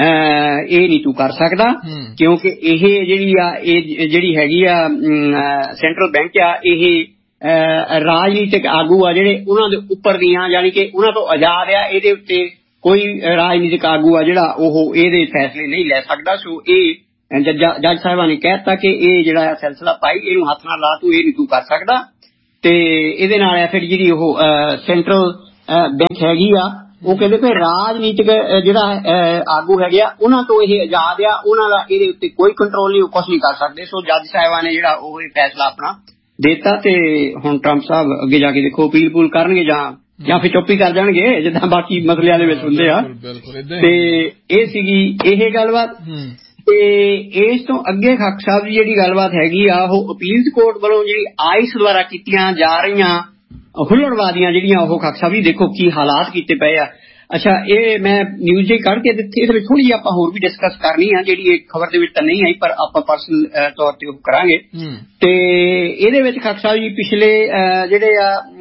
ਇਹ ਨਹੀਂ ਤੂੰ ਕਰ ਸਕਦਾ ਕਿਉਂਕਿ ਇਹ ਜਿਹੜੀ ਆ ਇਹ ਜਿਹੜੀ ਹੈਗੀ ਆ ਸੈਂਟਰਲ ਬੈਂਕ ਆ ਇਹ ਰਾਜਨੀਤਿਕ ਆਗੂ ਆ ਜਿਹੜੇ ਉਹਨਾਂ ਦੇ ਉੱਪਰ ਦੀਆਂ ਯਾਨੀ ਕਿ ਉਹਨਾਂ ਤੋਂ ਆਜ਼ਾਦ ਆ, ਇਹਦੇ ਉੱਤੇ ਕੋਈ ਰਾਜਨੀਤਿਕ ਆਗੂ ਆ ਜਿਹੜਾ ਉਹ ਇਹਦੇ ਫੈਸਲੇ ਨਹੀਂ ਲੈ ਸਕਦਾ। ਸੋ ਇਹ ਜੱਜ ਸਾਹਿਬਾਂ ਨੇ ਕਹਿ ਦਿੱਤਾ ਕਿ ਇਹ ਜਿਹੜਾ ਸਿਲਸਿਲਾ ਭਾਈ ਇਹਨੂੰ ਹੱਥ ਨਾਲ ਲਾ, ਤੂੰ ਇਹ ਨਹੀਂ ਤੂੰ ਕਰ ਸਕਦਾ। ਤੇ ਇਹਦੇ ਨਾਲ ਫਿਰ ਜਿਹੜੀ ਉਹ ਸੈਂਟਰਲ ਬੈਂਕ ਹੈਗੀ ਆ ਉਹ ਕਹਿੰਦੇ ਕਿ ਰਾਜਨੀਤਿਕ ਜਿਹੜਾ ਆਗੂ ਹੈਗੇ ਆ ਉਹਨਾਂ ਤੋਂ ਇਹ ਆਜ਼ਾਦ ਆ, ਉਹਨਾਂ ਦਾ ਇਹਦੇ ਉੱਤੇ ਕੋਈ ਕੰਟਰੋਲ ਨਹੀਂ, ਉਹ ਕੁਛ ਨਹੀਂ ਕਰ ਸਕਦੇ। ਸੋ ਜੱਜ ਸਾਹਿਬਾਂ ਨੇ ਜਿਹੜਾ ਉਹ ਫੈਸਲਾ ਆਪਣਾ ਦੇਤਾ ਤੇ ਹੁਣ ਟਰੰਪ ਸਾਹਿਬ ਅੱਗੇ ਜਾ ਕੇ ਦੇਖੋ ਅਪੀਲ ਪੂਲ ਕਰਨਗੇ ਜਾਂ ਜਾਂ ਫਿਰ ਚੁੱਪ ਹੀ ਕਰ ਜਾਣਗੇ ਜਿੱਦਾਂ ਬਾਕੀ ਮਸਲਿਆਂ ਦੇ ਵਿੱਚ ਹੁੰਦੇ ਆ। ਤੇ ਇਹ ਸੀਗੀ ਇਹ ਗੱਲਬਾਤ। ਤੇ ਇਸ ਤੋਂ ਅੱਗੇ ਖਾਕ ਸਾਹਿਬ ਦੀ ਜਿਹੜੀ ਗੱਲਬਾਤ ਹੈਗੀ ਆ ਉਹ ਅਪੀਲਸ ਕੋਰਟ ਵੱਲੋਂ ਜਿਹੜੀ ਆਈਸ ਦੁਆਰਾ ਕੀਤੀਆਂ ਜਾ ਰਹੀਆਂ ਹੁੱਲੜਬਾਜ਼ੀਆਂ ਜਿਹੜੀਆਂ ਉਹ ਖਾਕ ਸਾਹਿਬ ਜੀ ਦੇਖੋ ਕੀ ਹਾਲਾਤ ਕੀਤੇ ਪਏ ਆ। ਅੱਛਾ ਇਹ ਮੈਂ ਨਿਊਜ਼ ਜੇ ਕੱਢ ਕੇ ਦਿੱਤੀ, ਇਹਦੇ ਵਿੱਚ ਥੋੜੀ ਜਿਹੀ ਆਪਾਂ ਹੋਰ ਵੀ ਡਿਸਕਸ ਕਰਨੀ ਆ ਜਿਹੜੀ ਇਹ ਖਬਰ ਦੇ ਵਿੱਚ ਤਾਂ ਨਹੀਂ ਆਈ ਪਰ ਆਪਾਂ ਪਰਸਨਲ ਤੌਰ ਤੇ ਉਹ ਕਰਾਂਗੇ। ਤੇ ਇਹਦੇ ਵਿੱਚ ਖਾਕ ਸਾਹਿਬ ਜੀ ਪਿਛਲੇ ਜਿਹੜੇ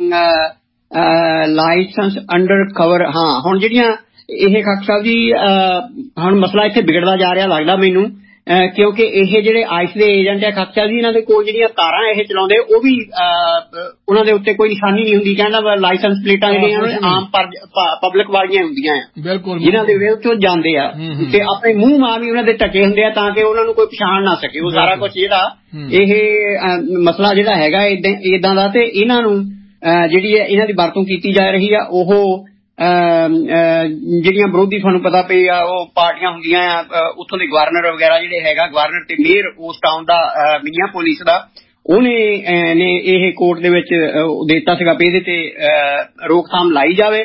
ਆ ਲਾਇਸੈਂਸ ਅੰਡਰ ਕਵਰ ਹਾਂ ਹੁਣ ਜਿਹੜੀਆਂ ਇਹ ਖਾਕ ਸਾਹਿਬ ਜੀ ਹੁਣ ਮਸਲਾ ਇੱਥੇ ਵਿਗੜਦਾ ਜਾ ਰਿਹਾ ਲੱਗਦਾ ਮੈਨੂੰ ਕਿਉਂਕਿ ਇਹ ਜਿਹੜੇ ਆਈਸ ਦੇ ਏਜੰਟ ਆ ਖਾਕ ਸਾਹਿਬ ਜੀ ਇਹਨਾਂ ਦੇ ਕੋਲ ਜਿਹੜੀਆਂ ਕਾਰਾਂ ਇਹ ਚਲਾਉਂਦੇ ਉਹ ਵੀ ਉਹਨਾਂ ਦੇ ਉੱਤੇ ਕੋਈ ਨਿਸ਼ਾਨੀ ਨਹੀਂ ਹੁੰਦੀ, ਕਹਿੰਦਾ ਲਾਇਸੈਂਸ ਪਲੇਟਾਂ ਜਿਹੜੀਆਂ ਆਮ ਪਬਲਿਕ ਵਾਲੀਆਂ ਹੁੰਦੀਆਂ ਆ ਜਿਹਨਾਂ ਦੇ ਵਿਰੁੱਧ ਉਹ ਜਾਂਦੇ ਆ ਤੇ ਆਪਣੇ ਮੂੰਹ ਮਾਂ ਵੀ ਉਹਨਾਂ ਦੇ ਢੱਕੇ ਹੁੰਦੇ ਆ ਤਾਂ ਕਿ ਉਹਨਾਂ ਨੂੰ ਕੋਈ ਪਛਾਣ ਨਾ ਸਕੇ। ਉਹ ਸਾਰਾ ਕੁਛ ਜਿਹੜਾ ਇਹ ਮਸਲਾ ਜਿਹੜਾ ਹੈਗਾ ਏਦਾਂ ਦਾ ਤੇ ਇਹਨਾਂ ਨੂੰ ਜਿਹੜੀ ਇਹਨਾਂ ਦੀ ਵਰਤੋਂ ਕੀਤੀ ਜਾ ਰਹੀ ਆ ਉਹ ਜਿਹੜੀਆਂ ਵਿਰੋਧੀ ਤੁਹਾਨੂੰ ਪਤਾ ਪਈ ਆ ਉਹ ਪਾਰਟੀਆਂ ਹੁੰਦੀਆਂ ਆ, ਉੱਥੋਂ ਦੇ ਗਵਰਨਰ ਵਗੈਰਾ ਜਿਹੜੇ ਹੈਗਾ, ਗਵਰਨਰ ਤੇ ਮੇਅਰ ਉਸ ਟਾਊਨ ਦਾ ਮਿਨੀਆਪੋਲਿਸ ਦਾ, ਉਹਨੇ ਨੇ ਇਹ ਕੋਰਟ ਦੇ ਵਿੱਚ ਦੇ ਦਿੱਤਾ ਸੀਗਾ ਵੀ ਇਹਦੇ ਤੇ ਰੋਕਥਾਮ ਲਾਈ ਜਾਵੇ।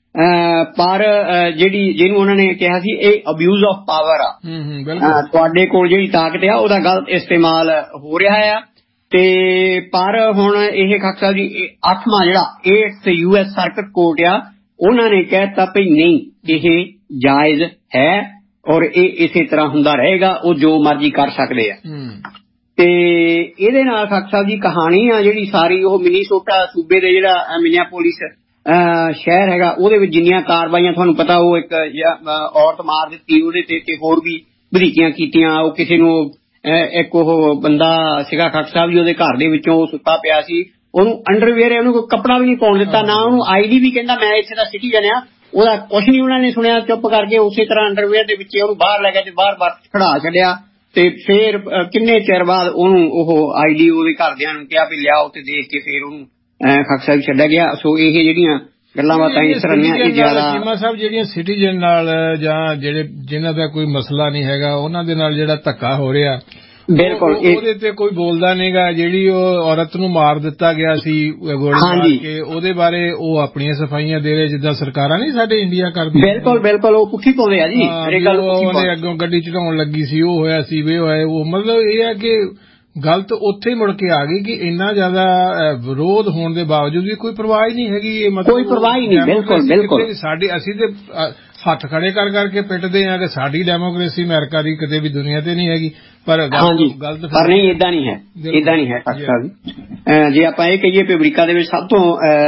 ਪਰ ਜਿਹੜੀ ਜਿਹਨੂੰ ਉਹਨਾਂ ਨੇ ਕਿਹਾ ਸੀ ਇਹ ਅਬਿਊਜ਼ ਆਫ ਪਾਵਰ ਆ, ਤੁਹਾਡੇ ਕੋਲ ਜਿਹੜੀ ਤਾਕਤ ਆ ਉਹਦਾ ਗਲਤ ਇਸਤੇਮਾਲ ਹੋ ਰਿਹਾ ਆ। ਤੇ ਪਰ ਹੁਣ ਇਹ ਖਾਕ ਸਾਹਿਬ ਜੀ ਅੱਠਵਾਂ ਜਿਹੜਾ eighth U S circuit court ਆ, ਉਹਨਾਂ ਨੇ ਕਹਿ ਦਿੱਤਾ ਵੀ ਨਹੀਂ ਇਹ ਜਾਇਜ਼ ਹੈ ਔਰ ਇਹ ਇਸੇ ਤਰ੍ਹਾਂ ਹੁੰਦਾ ਰਹੇਗਾ, ਉਹ ਜੋ ਮਰਜ਼ੀ ਕਰ ਸਕਦੇ ਆ। ਤੇ ਇਹਦੇ ਨਾਲ ਖਾਕ ਸਾਹਿਬ ਜੀ ਕਹਾਣੀ ਆ ਜਿਹੜੀ ਸਾਰੀ ਉਹ ਮਿਨੀਸੋਟਾ ਸੂਬੇ ਦੇ ਜਿਹੜਾ ਮਿਨੀਆਪੋਲਿਸ ਸ਼ਹਿਰ ਹੈਗਾ ਉਹਦੇ ਵਿੱਚ ਜਿੰਨੀਆਂ ਕਾਰਵਾਈਆਂ ਤੁਹਾਨੂੰ ਪਤਾ, ਉਹ ਇੱਕ ਔਰਤ ਮਾਰ ਦਿੱਤੀ ਉਹਦੇ ਤੇ, ਤੇ ਹੋਰ ਵੀ ਵਧੀਕੀਆਂ ਕੀਤੀਆਂ। ਉਹ ਕਿਸੇ ਨੂੰ ਇੱਕ ਉਹ ਬੰਦਾ ਸੀਗਾ ਖਾਕ ਸਾਹਿਬ ਜੀ, ਉਹਦੇ ਘਰ ਦੇ ਵਿੱਚੋਂ ਉਹ ਸੁੱਤਾ ਪਿਆ ਸੀ, ਉਹਨੂੰ ਅੰਡਰਵੇਅਰ ਉਹਨੂੰ ਕੋਈ ਕੱਪੜਾ ਵੀ ਨਹੀਂ ਪਾਉਣ ਦਿੱਤਾ, ਨਾ ਉਹਨੂੰ ਆਈ ਡੀ ਵੀ ਕਹਿੰਦਾ ਮੈਂ ਇੱਥੇ ਦਾ ਸਿਟੀਜ਼ਨ ਆ, ਉਹਦਾ ਕੁਛ ਨਹੀਂ ਉਹਨਾਂ ਨੇ ਸੁਣਿਆ, ਚੁੱਪ ਕਰਕੇ ਉਸੇ ਤਰ੍ਹਾਂ ਅੰਡਰਵੇਅਰ ਦੇ ਵਿੱਚ ਉਹਨੂੰ ਬਾਹਰ ਲੈ ਗਿਆ ਤੇ ਬਾਹਰ ਬਾਹਰ ਖੜਾ ਛੱਡਿਆ। ਤੇ ਫੇਰ ਕਿੰਨੇ ਚਿਰ ਬਾਅਦ ਉਹਨੂੰ ਉਹ ਆਈ ਡੀ ਉਹਦੇ ਘਰਦਿਆਂ ਨੂੰ ਕਿਹਾ ਵੀ ਲਿਆਓ ਤੇ ਦੇਖ ਕੇ ਫੇਰ ਉਹਨੂੰ ਖਾਕ ਸਾਹਿਬ ਛੱਡਿਆ ਗਿਆ। ਸੋ ਇਹ ਜਿਹੜੀਆਂ ਗੱਲਾਂ ਬਾਤਾਂ ਇਸ ਤਰ੍ਹਾਂ ਦੀਆਂ ਇਹ ਜ਼ਿਆਦਾ ਚੀਮਾ ਸਾਹਿਬ ਜਿਹੜੀਆਂ ਸਿਟੀਜ਼ਨ ਨਾਲ ਜਾਂ ਜਿਹੜੇ ਜਿਨ੍ਹਾਂ ਦਾ ਕੋਈ ਮਸਲਾ ਨਹੀਂ ਹੈਗਾ ਉਹਨਾਂ ਦੇ ਨਾਲ ਜਿਹੜਾ ਧੱਕਾ ਹੋ ਰਿਹਾ, ਬਿਲਕੁਲ ਉਹਦੇ ਤੇ ਕੋਈ ਬੋਲਦਾ ਨਹੀਂਗਾ। ਜਿਹੜੀ ਉਹ ਔਰਤ ਨੂੰ ਮਾਰ ਦਿੱਤਾ ਗਿਆ ਸੀ ਗੋਲੀ ਮਾਰ ਕੇ, ਉਹਦੇ ਬਾਰੇ ਉਹ ਆਪਣੀਆਂ ਸਫਾਈਆਂ ਦੇ ਰਹੇ ਜਿੱਦਾਂ ਸਰਕਾਰਾਂ ਨਹੀਂ ਸਾਡੇ ਇੰਡੀਆ ਕਰਦੀ। ਬਿਲਕੁਲ ਬਿਲਕੁਲ ਉਹ ਪੁੱਠੀ ਪਾਉਂਦੇ ਆ ਜੀ, ਉਹਨੇ ਅੱਗੋਂ ਗੱਡੀ ਚੜਾਉਣ ਲੱਗੀ ਸੀ, ਉਹ ਹੋਇਆ ਸੀ ਵੇ ਹੋਇਆ। ਉਹ ਮਤਲਬ ਇਹ ਹੈ ਕਿ ਗਲਤ ਉੱਥੇ ਮੁੜ ਕੇ ਆ ਗਈ ਕਿ ਇੰਨਾ ਜ਼ਿਆਦਾ ਵਿਰੋਧ ਹੋਣ ਦੇ ਬਾਵਜੂਦ ਵੀ ਕੋਈ ਪਰਵਾਹ ਨਹੀਂ ਹੈਗੀ। ਇਹ ਮਤਲਬ ਕੋਈ ਪਰਵਾਹ ਹੀ ਨਹੀਂ, ਬਿਲਕੁਲ ਬਿਲਕੁਲ ਸਾਡੀ ਅਸੀਂ ਤੇ ਹੱਥ ਖੜੇ ਕਰ ਕਰਕੇ ਪਿੱਟਦੇ ਆ ਕਿ ਸਾਡੀ ਡੈਮੋਕ੍ਰੇਸੀ ਅਮਰੀਕਾ ਦੀ ਕਿਤੇ ਵੀ ਦੁਨੀਆ ਤੇ ਨਹੀਂ ਹੈਗੀ, ਪਰ ਗਲਤ ਪਰ ਨਹੀਂ ਏਦਾਂ ਨਹੀਂ ਹੈ, ਏਦਾਂ ਨਹੀਂ ਹੈ। ਜੇ ਆਪਾਂ ਇਹ ਕਹੀਏ ਕਿ ਅਮਰੀਕਾ ਦੇ ਵਿੱਚ ਸਭ ਤੋਂ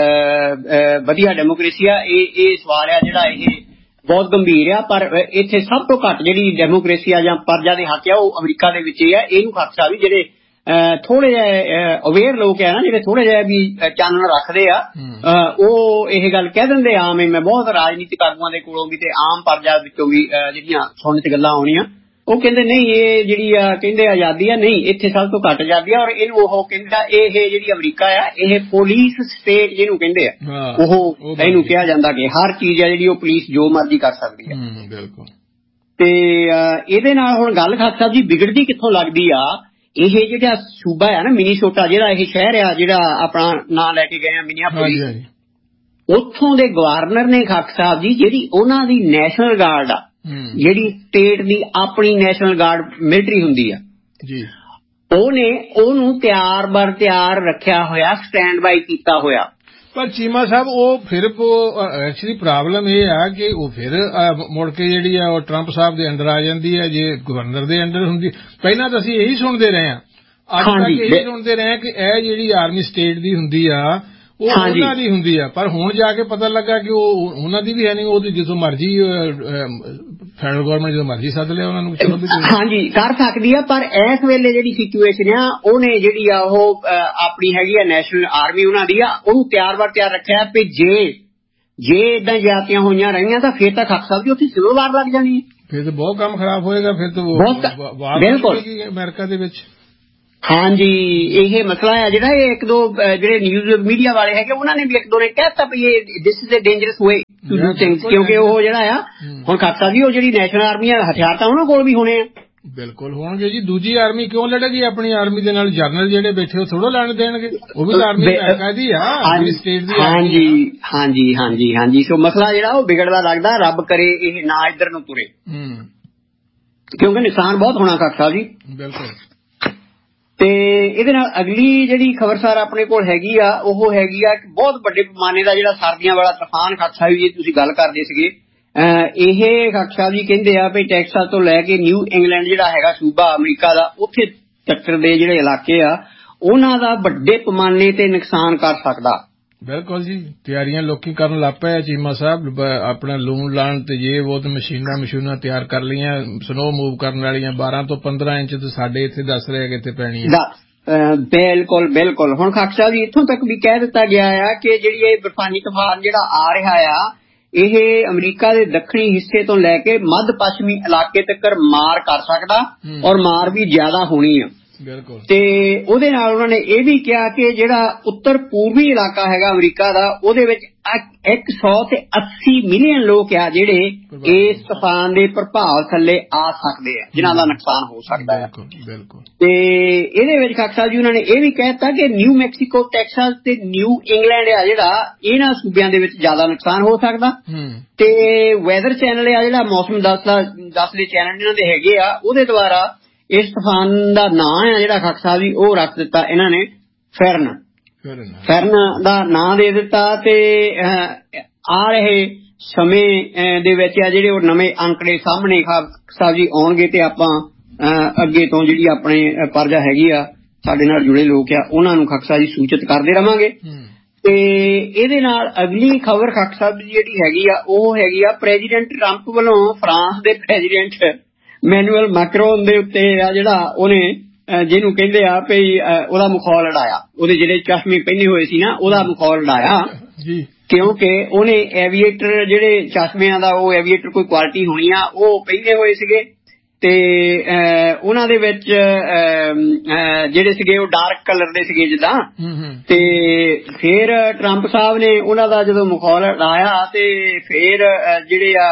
ਵਧੀਆ ਡੈਮੋਕ੍ਰੇਸੀ ਆ, ਇਹ ਇਹ ਸਵਾਲ ਆ ਜਿਹੜਾ ਇਹ ਬਹੁਤ ਗੰਭੀਰ ਆ। ਪਰ ਇੱਥੇ ਸਭ ਤੋਂ ਘੱਟ ਜਿਹੜੀ ਡੈਮੋਕ੍ਰੇਸੀ ਆ ਜਾਂ ਪ੍ਰਜਾ ਦੇ ਹੱਕ ਆ ਉਹ ਅਮਰੀਕਾ ਦੇ ਵਿੱਚ ਹੀ ਆ। ਇਹਨੂੰ ਖਾਕਸਾ ਵੀ ਜਿਹੜੇ ਥੋੜੇ ਜਿਹੇ ਅਵੇਅਰ ਲੋਕ ਆ ਨਾ, ਜਿਹੜੇ ਥੋੜੇ ਜਿਹੇ ਵੀ ਚਾਨਣ ਰੱਖਦੇ ਆ, ਉਹ ਇਹ ਗੱਲ ਕਹਿ ਦਿੰਦੇ ਆਮ ਮੈਂ ਬਹੁਤ ਰਾਜਨੀਤਿਕ ਆਗੂਆਂ ਦੇ ਕੋਲੋਂ ਵੀ ਤੇ ਆਮ ਪ੍ਰਜਾ ਵਿੱਚੋਂ ਵੀ ਜਿਹੜੀਆਂ ਸੁਣਨ ਚ ਗੱਲਾਂ ਆਉਣੀਆਂ, ਉਹ ਕਹਿੰਦੇ ਨਹੀਂ ਇਹ ਜਿਹੜੀ ਆ ਕਹਿੰਦੇ ਆਜ਼ਾਦੀ ਆ, ਨਹੀਂ ਇੱਥੇ ਸਭ ਤੋਂ ਘੱਟ ਆਜ਼ਾਦੀ ਆ। ਔਰ ਇਹਨੂੰ ਉਹ ਕਹਿੰਦਾ ਇਹ ਜਿਹੜੀ ਅਮਰੀਕਾ ਆ ਇਹ ਪੁਲਿਸ ਸਟੇਟ ਜਿਹਨੂੰ ਕਹਿੰਦੇ ਆ, ਉਹ ਇਹਨੂੰ ਕਿਹਾ ਜਾਂਦਾ ਕਿ ਹਰ ਚੀਜ਼ ਆ ਜਿਹੜੀ ਉਹ ਪੁਲਿਸ ਜੋ ਮਰਜ਼ੀ ਕਰ ਸਕਦੀ ਆ। ਬਿਲਕੁਲ। ਤੇ ਇਹਦੇ ਨਾਲ ਹੁਣ ਗੱਲ ਖਾਕ ਸਾਹਿਬ ਜੀ ਵਿਗੜਦੀ ਕਿੱਥੋਂ ਲੱਗਦੀ ਆ, ਇਹ ਜਿਹੜਾ ਸੂਬਾ ਆ ਨਾ ਮਿਨੀਸੋਟਾ, ਜਿਹੜਾ ਇਹ ਸ਼ਹਿਰ ਆ ਜਿਹੜਾ ਆਪਣਾ ਨਾਂ ਲੈ ਕੇ ਗਏ ਆ ਮਿਨੀਆਪੋਲਿਸ, ਉੱਥੋਂ ਦੇ ਗਵਰਨਰ ਨੇ ਖਾਕ ਸਾਹਿਬ ਜੀ ਜਿਹੜੀ ਉਹਨਾਂ ਦੀ ਨੈਸ਼ਨਲ ਗਾਰਡ ਆ, ਜਿਹੜੀ ਸਟੇਟ ਦੀ ਆਪਣੀ ਨੈਸ਼ਨਲ ਗਾਰਡ ਮਿਲਟਰੀ ਹੁੰਦੀ ਆ ਜੀ, ਉਹਨੇ ਉਹਨੂੰ ਤਿਆਰ ਬਰ ਤਿਆਰ ਰੱਖਿਆ ਹੋਇਆ, ਸਟੈਂਡ ਬਾਈ ਕੀਤਾ ਹੋਇਆ। ਪਰ ਚੀਮਾ ਸਾਹਿਬ ਉਹ ਫਿਰ ਐਕਚੁਅਲੀ ਪ੍ਰੋਬਲਮ ਇਹ ਆ ਕਿ ਉਹ ਫਿਰ ਮੁੜ ਕੇ ਜਿਹੜੀ ਆ ਉਹ ਟਰੰਪ ਸਾਹਿਬ ਦੇ ਅੰਡਰ ਆ ਜਾਂਦੀ ਹੈ ਜੇ ਗਵਰਨਰ ਦੇ ਅੰਡਰ ਹੁੰਦੀ। ਪਹਿਲਾਂ ਤਾਂ ਅਸੀਂ ਇਹੀ ਸੁਣਦੇ ਰਹੇ ਹਾਂ, ਅੱਜ ਤੱਕ ਇਹੀ ਸੁਣਦੇ ਰਹੇ ਕਿ ਇਹ ਜਿਹੜੀ ਆਰਮੀ ਸਟੇਟ ਦੀ ਹੁੰਦੀ ਆ ਉਹ ਉਹਨਾਂ ਦੀ ਹੁੰਦੀ ਆ, ਪਰ ਹੁਣ ਜਾ ਕੇ ਪਤਾ ਲੱਗਾ ਕਿ ਉਹ ਉਹਨਾਂ ਦੀ ਵੀ ਹੈ ਨਹੀਂ, ਉਹਦੀ ਜਦੋਂ ਮਰਜ਼ੀ ਫੈਡਰਲ ਗਵਰਨਮੈਂਟ ਜਦੋਂ ਮਰਜ਼ੀ ਸੱਦ ਲਿਆ ਉਹਨਾਂ ਨੂੰ ਚਲੋ ਵੀ ਹਾਂਜੀ ਕਰ ਸਕਦੀ ਆ। ਪਰ ਇਸ ਵੇਲੇ ਜਿਹੜੀ ਸਿਚੁਏਸ਼ਨ ਆ ਉਹਨੇ ਜਿਹੜੀ ਆ ਉਹ ਆਪਣੀ ਹੈਗੀ ਆ ਨੈਸ਼ਨਲ ਆਰਮੀ ਉਹਨਾਂ ਦੀ ਆ, ਉਹਨੂੰ ਤਿਆਰ ਬਰ ਤਿਆਰ ਰੱਖਿਆ ਵੀ ਜੇ ਜੇ ਏਦਾਂ ਜ਼ਿਆਦਤੀਆਂ ਹੋਈਆਂ ਰਹੀਆਂ ਤਾਂ ਫਿਰ ਤਾਂ ਖੱਕ ਸਕਦੀ ਉੱਥੇ ਸਿਵਲ ਵਾਰ ਲੱਗ ਜਾਣੀ ਹੈ, ਫਿਰ ਤਾਂ ਬਹੁਤ ਕੰਮ ਖਰਾਬ ਹੋਏਗਾ, ਫਿਰ ਤਾਂ ਬਿਲਕੁਲ ਅਮਰੀਕਾ ਦੇ ਵਿੱਚ। ਹਾਂਜੀ ਇਹ ਮਸਲਾ ਹੈ ਜਿਹੜਾ ਇਹ ਇੱਕ ਦੋ ਜਿਹੜੇ ਨਿਊਜ਼ ਮੀਡੀਆ ਵਾਲੇ ਹੈਗੇ ਉਹਨਾਂ ਨੇ ਵੀ ਇੱਕ ਦੋ ਨੇ ਕਹਿਤਾ ਵੀ ਇਹ this is a dangerous way to do things, ਕਿਉਂਕਿ ਉਹ ਜਿਹੜਾ ਆ ਹੁਣ ਖਾਕਸਾ ਜੀ ਉਹ ਜਿਹੜੀ ਨੈਸ਼ਨਲ ਆਰਮੀ ਆ ਹਥਿਆਰ ਤਾਂ ਉਹਨਾਂ ਕੋਲ ਵੀ ਹੋਣੇ ਆ। ਬਿਲਕੁਲ ਹੋਣਗੇ ਜੀ, ਦੂਜੀ ਆਰਮੀ ਕਿਉਂ ਲੜੇਗੀ ਆਪਣੀ ਆਰਮੀ ਦੇ ਨਾਲ? ਜਰਨਲ ਜਿਹੜੇ ਬੈਠੇ ਉਹ ਥੋੜ੍ਹਾ ਲੈਣ ਦੇਣਗੇ, ਉਹ ਵੀ ਆਰਮੀ ਅਮਰੀਕਾ ਦੀ ਆ, ਸਟੇਟ ਦੀ। ਹਾਂਜੀ ਹਾਂਜੀ ਹਾਂਜੀ ਹਾਂਜੀ ਸੋ ਮਸਲਾ ਜਿਹੜਾ ਉਹ ਵਿਗੜਦਾ ਲੱਗਦਾ, ਰੱਬ ਕਰੇ ਇਹ ਨਾ ਇੱਧਰ ਨੂੰ ਤੁਰੇ, ਕਿਉਂਕਿ ਨੁਕਸਾਨ ਬਹੁਤ ਹੋਣਾ ਖਾਕਸਾ ਜੀ। ਬਿਲਕੁਲ। ਤੇ ਇਹਦੇ ਨਾਲ ਅਗਲੀ ਜਿਹੜੀ ਖਬਰਸਾਰ ਆਪਣੇ ਕੋਲ ਹੈਗੀ ਆ ਉਹ ਹੈਗੀ ਆ ਬਹੁਤ ਵੱਡੇ ਪੈਮਾਨੇ ਦਾ ਜਿਹੜਾ ਸਰਦੀਆਂ ਵਾਲਾ ਤੂਫਾਨ ਖਾਕਸਾ ਜੀ ਤੁਸੀਂ ਗੱਲ ਕਰਦੇ ਸੀਗੇ, ਇਹ ਖਾਕਸਾ ਜੀ ਕਹਿੰਦੇ ਆ ਵੀ ਟੈਕਸਾਸ ਤੋਂ ਲੈ ਕੇ ਨਿਊ ਇੰਗਲੈਂਡ ਜਿਹੜਾ ਹੈਗਾ ਸੂਬਾ ਅਮਰੀਕਾ ਦਾ, ਉੱਥੇ ਤੱਕ ਦੇ ਜਿਹੜੇ ਇਲਾਕੇ ਆ ਉਹਨਾਂ ਦਾ ਵੱਡੇ ਪੈਮਾਨੇ ਤੇ ਨੁਕਸਾਨ ਕਰ ਸਕਦਾ। ਬਿਲਕੁਲ ਜੀ, ਤਿਆਰੀਆਂ ਲੋਕੀ ਕਰਨ ਲੱਗ ਪਏ ਆ ਚੀਮਾ ਸਾਹਿਬ, ਆਪਣਾ ਲੂਣ ਲਾਣ ਤੇ ਜੇ ਉਹ ਤੇ ਮਸ਼ੀਨਾਂ ਮਸ਼ੀਨਾਂ ਤਿਆਰ ਕਰ ਲਈਆਂ ਸਨੋ ਮੂਵ ਕਰਨ ਵਾਲੀਆਂ, ਬਾਰਾਂ ਤੋਂ ਪੰਦਰਾਂ ਇੰਚ ਤੇ ਸਾਡੇ ਇੱਥੇ ਦੱਸ ਰਹੇ ਕਿੱਥੇ ਪੈਣੀ ਹੈ। ਬਿਲਕੁਲ ਬਿਲਕੁਲ। ਹੁਣ ਖਾਕਸਾ ਜੀ ਇੱਥੋਂ ਤੱਕ ਵੀ ਕਹਿ ਦਿੱਤਾ ਗਿਆ ਆ ਕਿ ਜਿਹੜੀ ਇਹ ਬਰਫਾਨੀ ਤੂਫਾਨ ਜਿਹੜਾ ਆ ਰਿਹਾ ਆ ਇਹ ਅਮਰੀਕਾ ਦੇ ਦੱਖਣੀ ਹਿੱਸੇ ਤੋਂ ਲੈ ਕੇ ਮੱਧ ਪੱਛਮੀ ਇਲਾਕੇ ਤੱਕ ਮਾਰ ਕਰ ਸਕਦਾ, ਔਰ ਮਾਰ ਵੀ ਜ਼ਿਆਦਾ ਹੋਣੀ ਆ। ਤੇ ਉਹਦੇ ਨਾਲ ਉਹਨਾਂ ਨੇ ਇਹ ਵੀ ਕਿਹਾ ਕਿ ਜਿਹੜਾ ਉੱਤਰ ਪੂਰਬੀ ਇਲਾਕਾ ਹੈਗਾ ਅਮਰੀਕਾ ਦਾ, ਉਹਦੇ ਵਿੱਚ ਇੱਕ ਸੌ ਤੇ ਅੱਸੀ ਮਿਲੀਅਨ ਲੋਕ ਆ ਜਿਹੜੇ ਇਸ ਤੂਫਾਨ ਦੇ ਪ੍ਰਭਾਵ ਥੱਲੇ ਆ ਸਕਦੇ ਆ, ਜਿਨ੍ਹਾਂ ਦਾ ਨੁਕਸਾਨ ਹੋ ਸਕਦਾ ਹੈ। ਤੇ ਇਹਦੇ ਵਿੱਚ ਖਾਕ ਸਾਹਿਬ ਜੀ ਉਹਨਾਂ ਨੇ ਇਹ ਵੀ ਕਹਿਤਾ ਕਿ ਨਿਊ ਮੈਕਸੀਕੋ, ਟੈਕਸਾਸ ਤੇ ਨਿਊ ਇੰਗਲੈਂਡ ਆ ਜਿਹੜਾ, ਇਹਨਾਂ ਸੂਬਿਆਂ ਦੇ ਵਿੱਚ ਜ਼ਿਆਦਾ ਨੁਕਸਾਨ ਹੋ ਸਕਦਾ। ਤੇ ਵੈਦਰ ਚੈਨਲ ਆ ਜਿਹੜਾ, ਮੌਸਮ ਦੱਸਦਾ ਦੱਸਦੇ ਚੈਨਲ ਇਹਨਾਂ ਦੇ ਹੈਗੇ ਆ, ਉਹਦੇ ਦੁਆਰਾ ਇਸ ਤੂਫਾਨ ਦਾ ਨਾਂ ਆ ਜਿਹੜਾ ਖਾਕ ਸਾਹਿਬ ਜੀ ਉਹ ਰੱਖ ਦਿੱਤਾ ਇਹਨਾਂ ਨੇ ਫੈਰਨ। ਫੈਰਨ ਦਾ ਨਾਂ ਦੇ ਦਿੱਤਾ। ਤੇ ਆ ਰਹੇ ਸਮੇਂ ਦੇ ਵਿੱਚ ਆ ਜਿਹੜੇ ਉਹ ਨਵੇਂ ਅੰਕੜੇ ਸਾਹਮਣੇ ਖਾਕ ਸਾਹਿਬ ਜੀ ਆਉਣਗੇ ਤੇ ਆਪਾਂ ਅੱਗੇ ਤੋਂ ਜਿਹੜੀ ਆਪਣੇ ਪਰਜਾ ਹੈਗੀ ਆ, ਸਾਡੇ ਨਾਲ ਜੁੜੇ ਲੋਕ ਆ, ਉਹਨਾਂ ਨੂੰ ਖਾਕ ਸਾਹਿਬ ਜੀ ਸੂਚਿਤ ਕਰਦੇ ਰਵਾਂਗੇ। ਤੇ ਇਹਦੇ ਨਾਲ ਅਗਲੀ ਖਬਰ ਖਾਕ ਸਾਹਿਬ ਜੀ ਜਿਹੜੀ ਹੈਗੀ ਆ ਉਹ ਹੈਗੀ ਆ ਪ੍ਰੈਜ਼ੀਡੈਂਟ ਟਰੰਪ ਵੱਲੋਂ ਫਰਾਂਸ ਦੇ ਪ੍ਰੈਜ਼ੀਡੈਂਟ ਮੈਨੂਅਲ ਮੈਕਰੋਨ ਦੇ ਉੱਤੇ ਆ ਜਿਹੜਾ ਉਹਨੇ ਜਿਹਨੂੰ ਕਹਿੰਦੇ ਆ ਵੀ ਉਹਦਾ ਮਖੌਲ ਉਡਾਇਆ, ਉਹਦੇ ਜਿਹੜੇ ਚਸ਼ਮੇ ਪਹਿਨੇ ਹੋਏ ਸੀ ਨਾ ਉਹਦਾ ਮਖੌਲ ਉਡਾਇਆ, ਕਿਉਂਕਿ ਉਹਨੇ ਐਵੀਏਟਰ ਜਿਹੜੇ ਚਸ਼ਮਿਆਂ ਦਾ, ਉਹ ਐਵੀਏਟਰ ਕੋਈ ਕੁਆਲਿਟੀ ਹੋਣੀ ਆ, ਉਹ ਪਹਿਨੇ ਹੋਏ ਸੀਗੇ ਤੇ ਉਹਨਾਂ ਦੇ ਵਿੱਚ ਜਿਹੜੇ ਸੀਗੇ ਉਹ ਡਾਰਕ ਕਲਰ ਦੇ ਸੀਗੇ ਜਿੱਦਾਂ। ਤੇ ਫਿਰ ਟਰੰਪ ਸਾਹਿਬ ਨੇ ਉਹਨਾਂ ਦਾ ਜਦੋਂ ਮਖੌਲ ਉਡਾਇਆ ਤੇ ਫਿਰ ਜਿਹੜੇ ਆ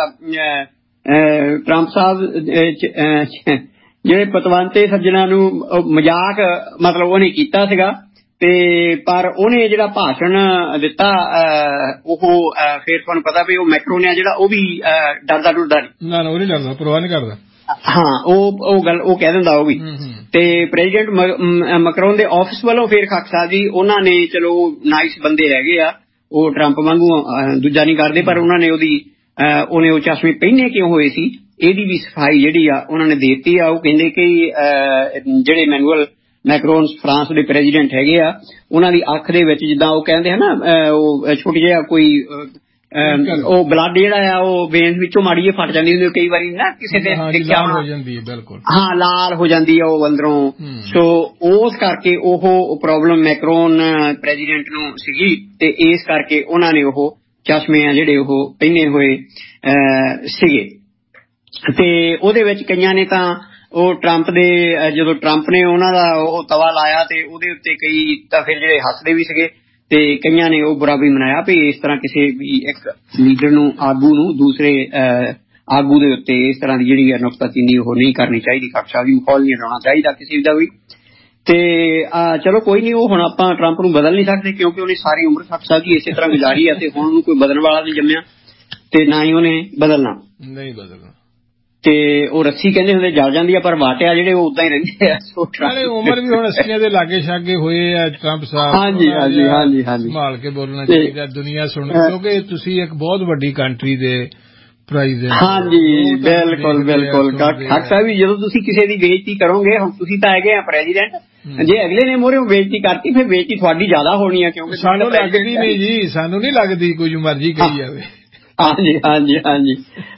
ਟਰੰਪ ਸਾਹਿਬ ਜਿਹੜੇ ਪਤਵੰਤੇ ਸੱਜਣਾ ਨੂੰ ਮਜ਼ਾਕ ਮਤਲਬ ਉਹਨੇ ਕੀਤਾ ਸੀਗਾ, ਤੇ ਪਰ ਉਹਨੇ ਜਿਹੜਾ ਭਾਸ਼ਣ ਦਿੱਤਾ ਉਹ ਫਿਰ ਤੁਹਾਨੂੰ ਪਤਾ ਵੀ ਉਹ ਮੈਕਰੋਨ ਆ ਜਿਹੜਾ ਉਹ ਵੀ ਡਰਦਾ ਡੁਰਦਾ ਨਹੀਂ, ਨਾ ਉਹ ਨਹੀਂ ਡਰਦਾ, ਪਰਵਾਹ ਨਹੀਂ ਕਰਦਾ। ਹਾਂ, ਉਹ ਉਹ ਗੱਲ ਉਹ ਕਹਿ ਦਿੰਦਾ ਉਹ ਵੀ। ਤੇ ਪ੍ਰੈਜ਼ੀਡੈਂਟ ਮੈਕਰੋਨ ਦੇ ਆਫਿਸ ਵੱਲੋਂ ਫਿਰ ਖਾਕ ਸਾਹਿਬ ਜੀ ਉਹਨਾਂ ਨੇ, ਚਲੋ ਨਾਈਸ ਬੰਦੇ ਹੈਗੇ ਆ, ਉਹ ਟਰੰਪ ਵਾਂਗੂ ਦੂਜਾ ਨਹੀਂ ਕਰਦੇ, ਪਰ ਉਹਨਾਂ ਨੇ ਉਹਦੀ ਉਹਨੇ ਉਹ ਚਸ਼ਮੇ ਪਹਿਨੇ ਕਿਉਂ ਹੋਏ ਸੀ ਇਹਦੀ ਵੀ ਸਫਾਈ ਜਿਹੜੀ ਆ ਉਹਨਾਂ ਨੇ ਦੇ ਦਿੱਤੀ ਆ। ਉਹ ਕਹਿੰਦੇ ਕਿ ਜਿਹੜੇ ਮੈਨੂਅਲ ਮੈਕਰੋਨ ਫਰਾਂਸ ਦੇ ਪ੍ਰੈਜ਼ੀਡੈਂਟ ਹੈਗੇ ਆ, ਉਹਨਾਂ ਦੀ ਅੱਖ ਦੇ ਵਿੱਚ ਜਿੱਦਾਂ ਉਹ ਕਹਿੰਦੇ ਹਨ ਨਾ, ਉਹ ਛੋਟੀ ਜਿਹਾ ਕੋਈ ਉਹ ਬਲੱਡ ਜਿਹੜਾ ਆ ਉਹ ਵੇਨ ਵਿੱਚੋਂ ਮਾੜੀ ਜਿਹੀ ਫਟ ਜਾਂਦੀ ਹੁੰਦੀ ਕਈ ਵਾਰੀ ਨਾ, ਕਿਸੇ ਦੇ ਦੇਖਿਆ ਹੋ ਜਾਂਦੀ ਹੈ, ਬਿਲਕੁਲ ਹਾਂ ਲਾਲ ਹੋ ਜਾਂਦੀ ਆ ਉਹ ਅੰਦਰੋਂ। ਸੋ ਉਸ ਕਰਕੇ ਉਹ ਪ੍ਰੋਬਲਮ ਮੈਕਰੋਨ ਪ੍ਰੈਜ਼ੀਡੈਂਟ ਨੂੰ ਸੀਗੀ ਤੇ ਇਸ ਕਰਕੇ ਉਹਨਾਂ ਨੇ ਉਹ ਚਸ਼ਮੇ ਆ ਜਿਹੜੇ ਉਹ ਪਹਿਨੇ ਹੋਏ ਸੀਗੇ। ਤੇ ਉਹਦੇ ਵਿੱਚ ਕਈਆਂ ਨੇ ਤਾਂ ਉਹ ਟਰੰਪ ਦੇ, ਜਦੋਂ ਟਰੰਪ ਨੇ ਉਹਨਾਂ ਦਾ ਉਹ ਤਵਾ ਲਾਇਆ ਤੇ ਉਹਦੇ ਉੱਤੇ ਕਈ ਤਾਂ ਫਿਰ ਜਿਹੜੇ ਹੱਸਦੇ ਵੀ ਸੀਗੇ ਤੇ ਕਈਆਂ ਨੇ ਉਹ ਬੁਰਾ ਵੀ ਮਨਾਇਆ ਵੀ ਇਸ ਤਰ੍ਹਾਂ ਕਿਸੇ ਵੀ ਇੱਕ ਲੀਡਰ ਨੂੰ, ਆਗੂ ਨੂੰ ਦੂਸਰੇ ਆਗੂ ਦੇ ਉੱਤੇ ਇਸ ਤਰ੍ਹਾਂ ਦੀ ਜਿਹੜੀ ਹੈ ਨੁਕਤਾਚੀਨੀ ਉਹ ਨਹੀਂ ਕਰਨੀ ਚਾਹੀਦੀ, ਖਦਸ਼ਾ ਵੀ ਮਖੌਲ ਨਹੀਂ ਉਡਾਉਣਾ ਚਾਹੀਦਾ ਕਿਸੇ ਦਾ ਵੀ। ਤੇ ਚਲੋ ਕੋਈ ਨਹੀਂ, ਉਹ ਹੁਣ ਆਪਾਂ ਟਰੰਪ ਨੂੰ ਬਦਲ ਨਹੀਂ ਸਕਦੇ ਕਿਉਂਕਿ ਉਹਨੇ ਸਾਰੀ ਉਮਰ ਖਦਸ਼ਾ ਜੀ ਇਸੇ ਤਰ੍ਹਾਂ ਗੁਜ਼ਾਰੀ ਆ ਤੇ ਹੁਣ ਉਹਨੂੰ ਕੋਈ ਬਦਲਣ ਵਾਲਾ ਨਹੀਂ ਜੰਮਿਆ ਤੇ ਨਾ ਹੀ ਉਹਨੇ ਬਦਲਣਾ, ਨਹੀਂ ਬਦਲਣਾ। ਤੇ ਉਹ ਰੱਸੀ ਕਹਿੰਦੇ ਹੁੰਦੇ ਜਲ ਜਾਂਦੀ ਆ, ਪਰ ਵਾਟਿਆ ਜਿਹੜੇ ਉਹ ਉਦਾਂ ਹੀ ਰਹਿੰਦੇ ਆ। ਉਮਰ ਵੀ ਹੁਣ ਅੱਸੀਆਂ ਦੇ ਲਾਗੇ ਛਾਗੇ ਹੋਏ ਆ ਟਰੰਪ ਸਾਹਿਬ। ਹਾਂਜੀ ਹਾਂਜੀ ਹਾਂਜੀ ਹਾਂਜੀ ਸੰਭਾਲ ਕੇ ਬੋਲਣਾ ਚਾਹੀਦਾ, ਦੁਨੀਆ ਸੁਣ, ਕਿਉਂਕਿ ਤੁਸੀਂ ਇੱਕ ਬਹੁਤ ਵੱਡੀ ਕੰਟਰੀ ਦੇ ਪ੍ਰਾਈਜ਼। ਹਾਂਜੀ ਬਿਲਕੁਲ ਬਿਲਕੁਲ ਖਾਕ ਸਾਹਿਬ ਵੀ, ਜਦੋਂ ਤੁਸੀਂ ਕਿਸੇ ਦੀ ਬੇਇੱਜ਼ਤੀ ਕਰੋਗੇ, ਹੁਣ ਤੁਸੀਂ ਤਾਂ ਹੈਗੇ ਆ ਪ੍ਰੈਜ਼ੀਡੈਂਟ, ਜੇ ਅਗਲੇ ਨੇ ਮੋਹਰੇ ਬੇਇੱਜ਼ਤੀ ਕਰਤੀ ਫਿਰ ਬੇਇੱਜ਼ਤੀ ਤੁਹਾਡੀ ਜ਼ਿਆਦਾ ਹੋਣੀ ਆ, ਕਿਉਂਕਿ ਸਾਨੂੰ ਲੱਗਦੀ ਨਹੀਂ ਜੀ, ਸਾਨੂੰ ਨਹੀਂ ਲੱਗਦੀ, ਕੁਝ ਮਰਜ਼ੀ ਕਹੀ ਜਾਵੇ। ਹਾਂਜੀ ਹਾਂਜੀ ਹਾਂਜੀ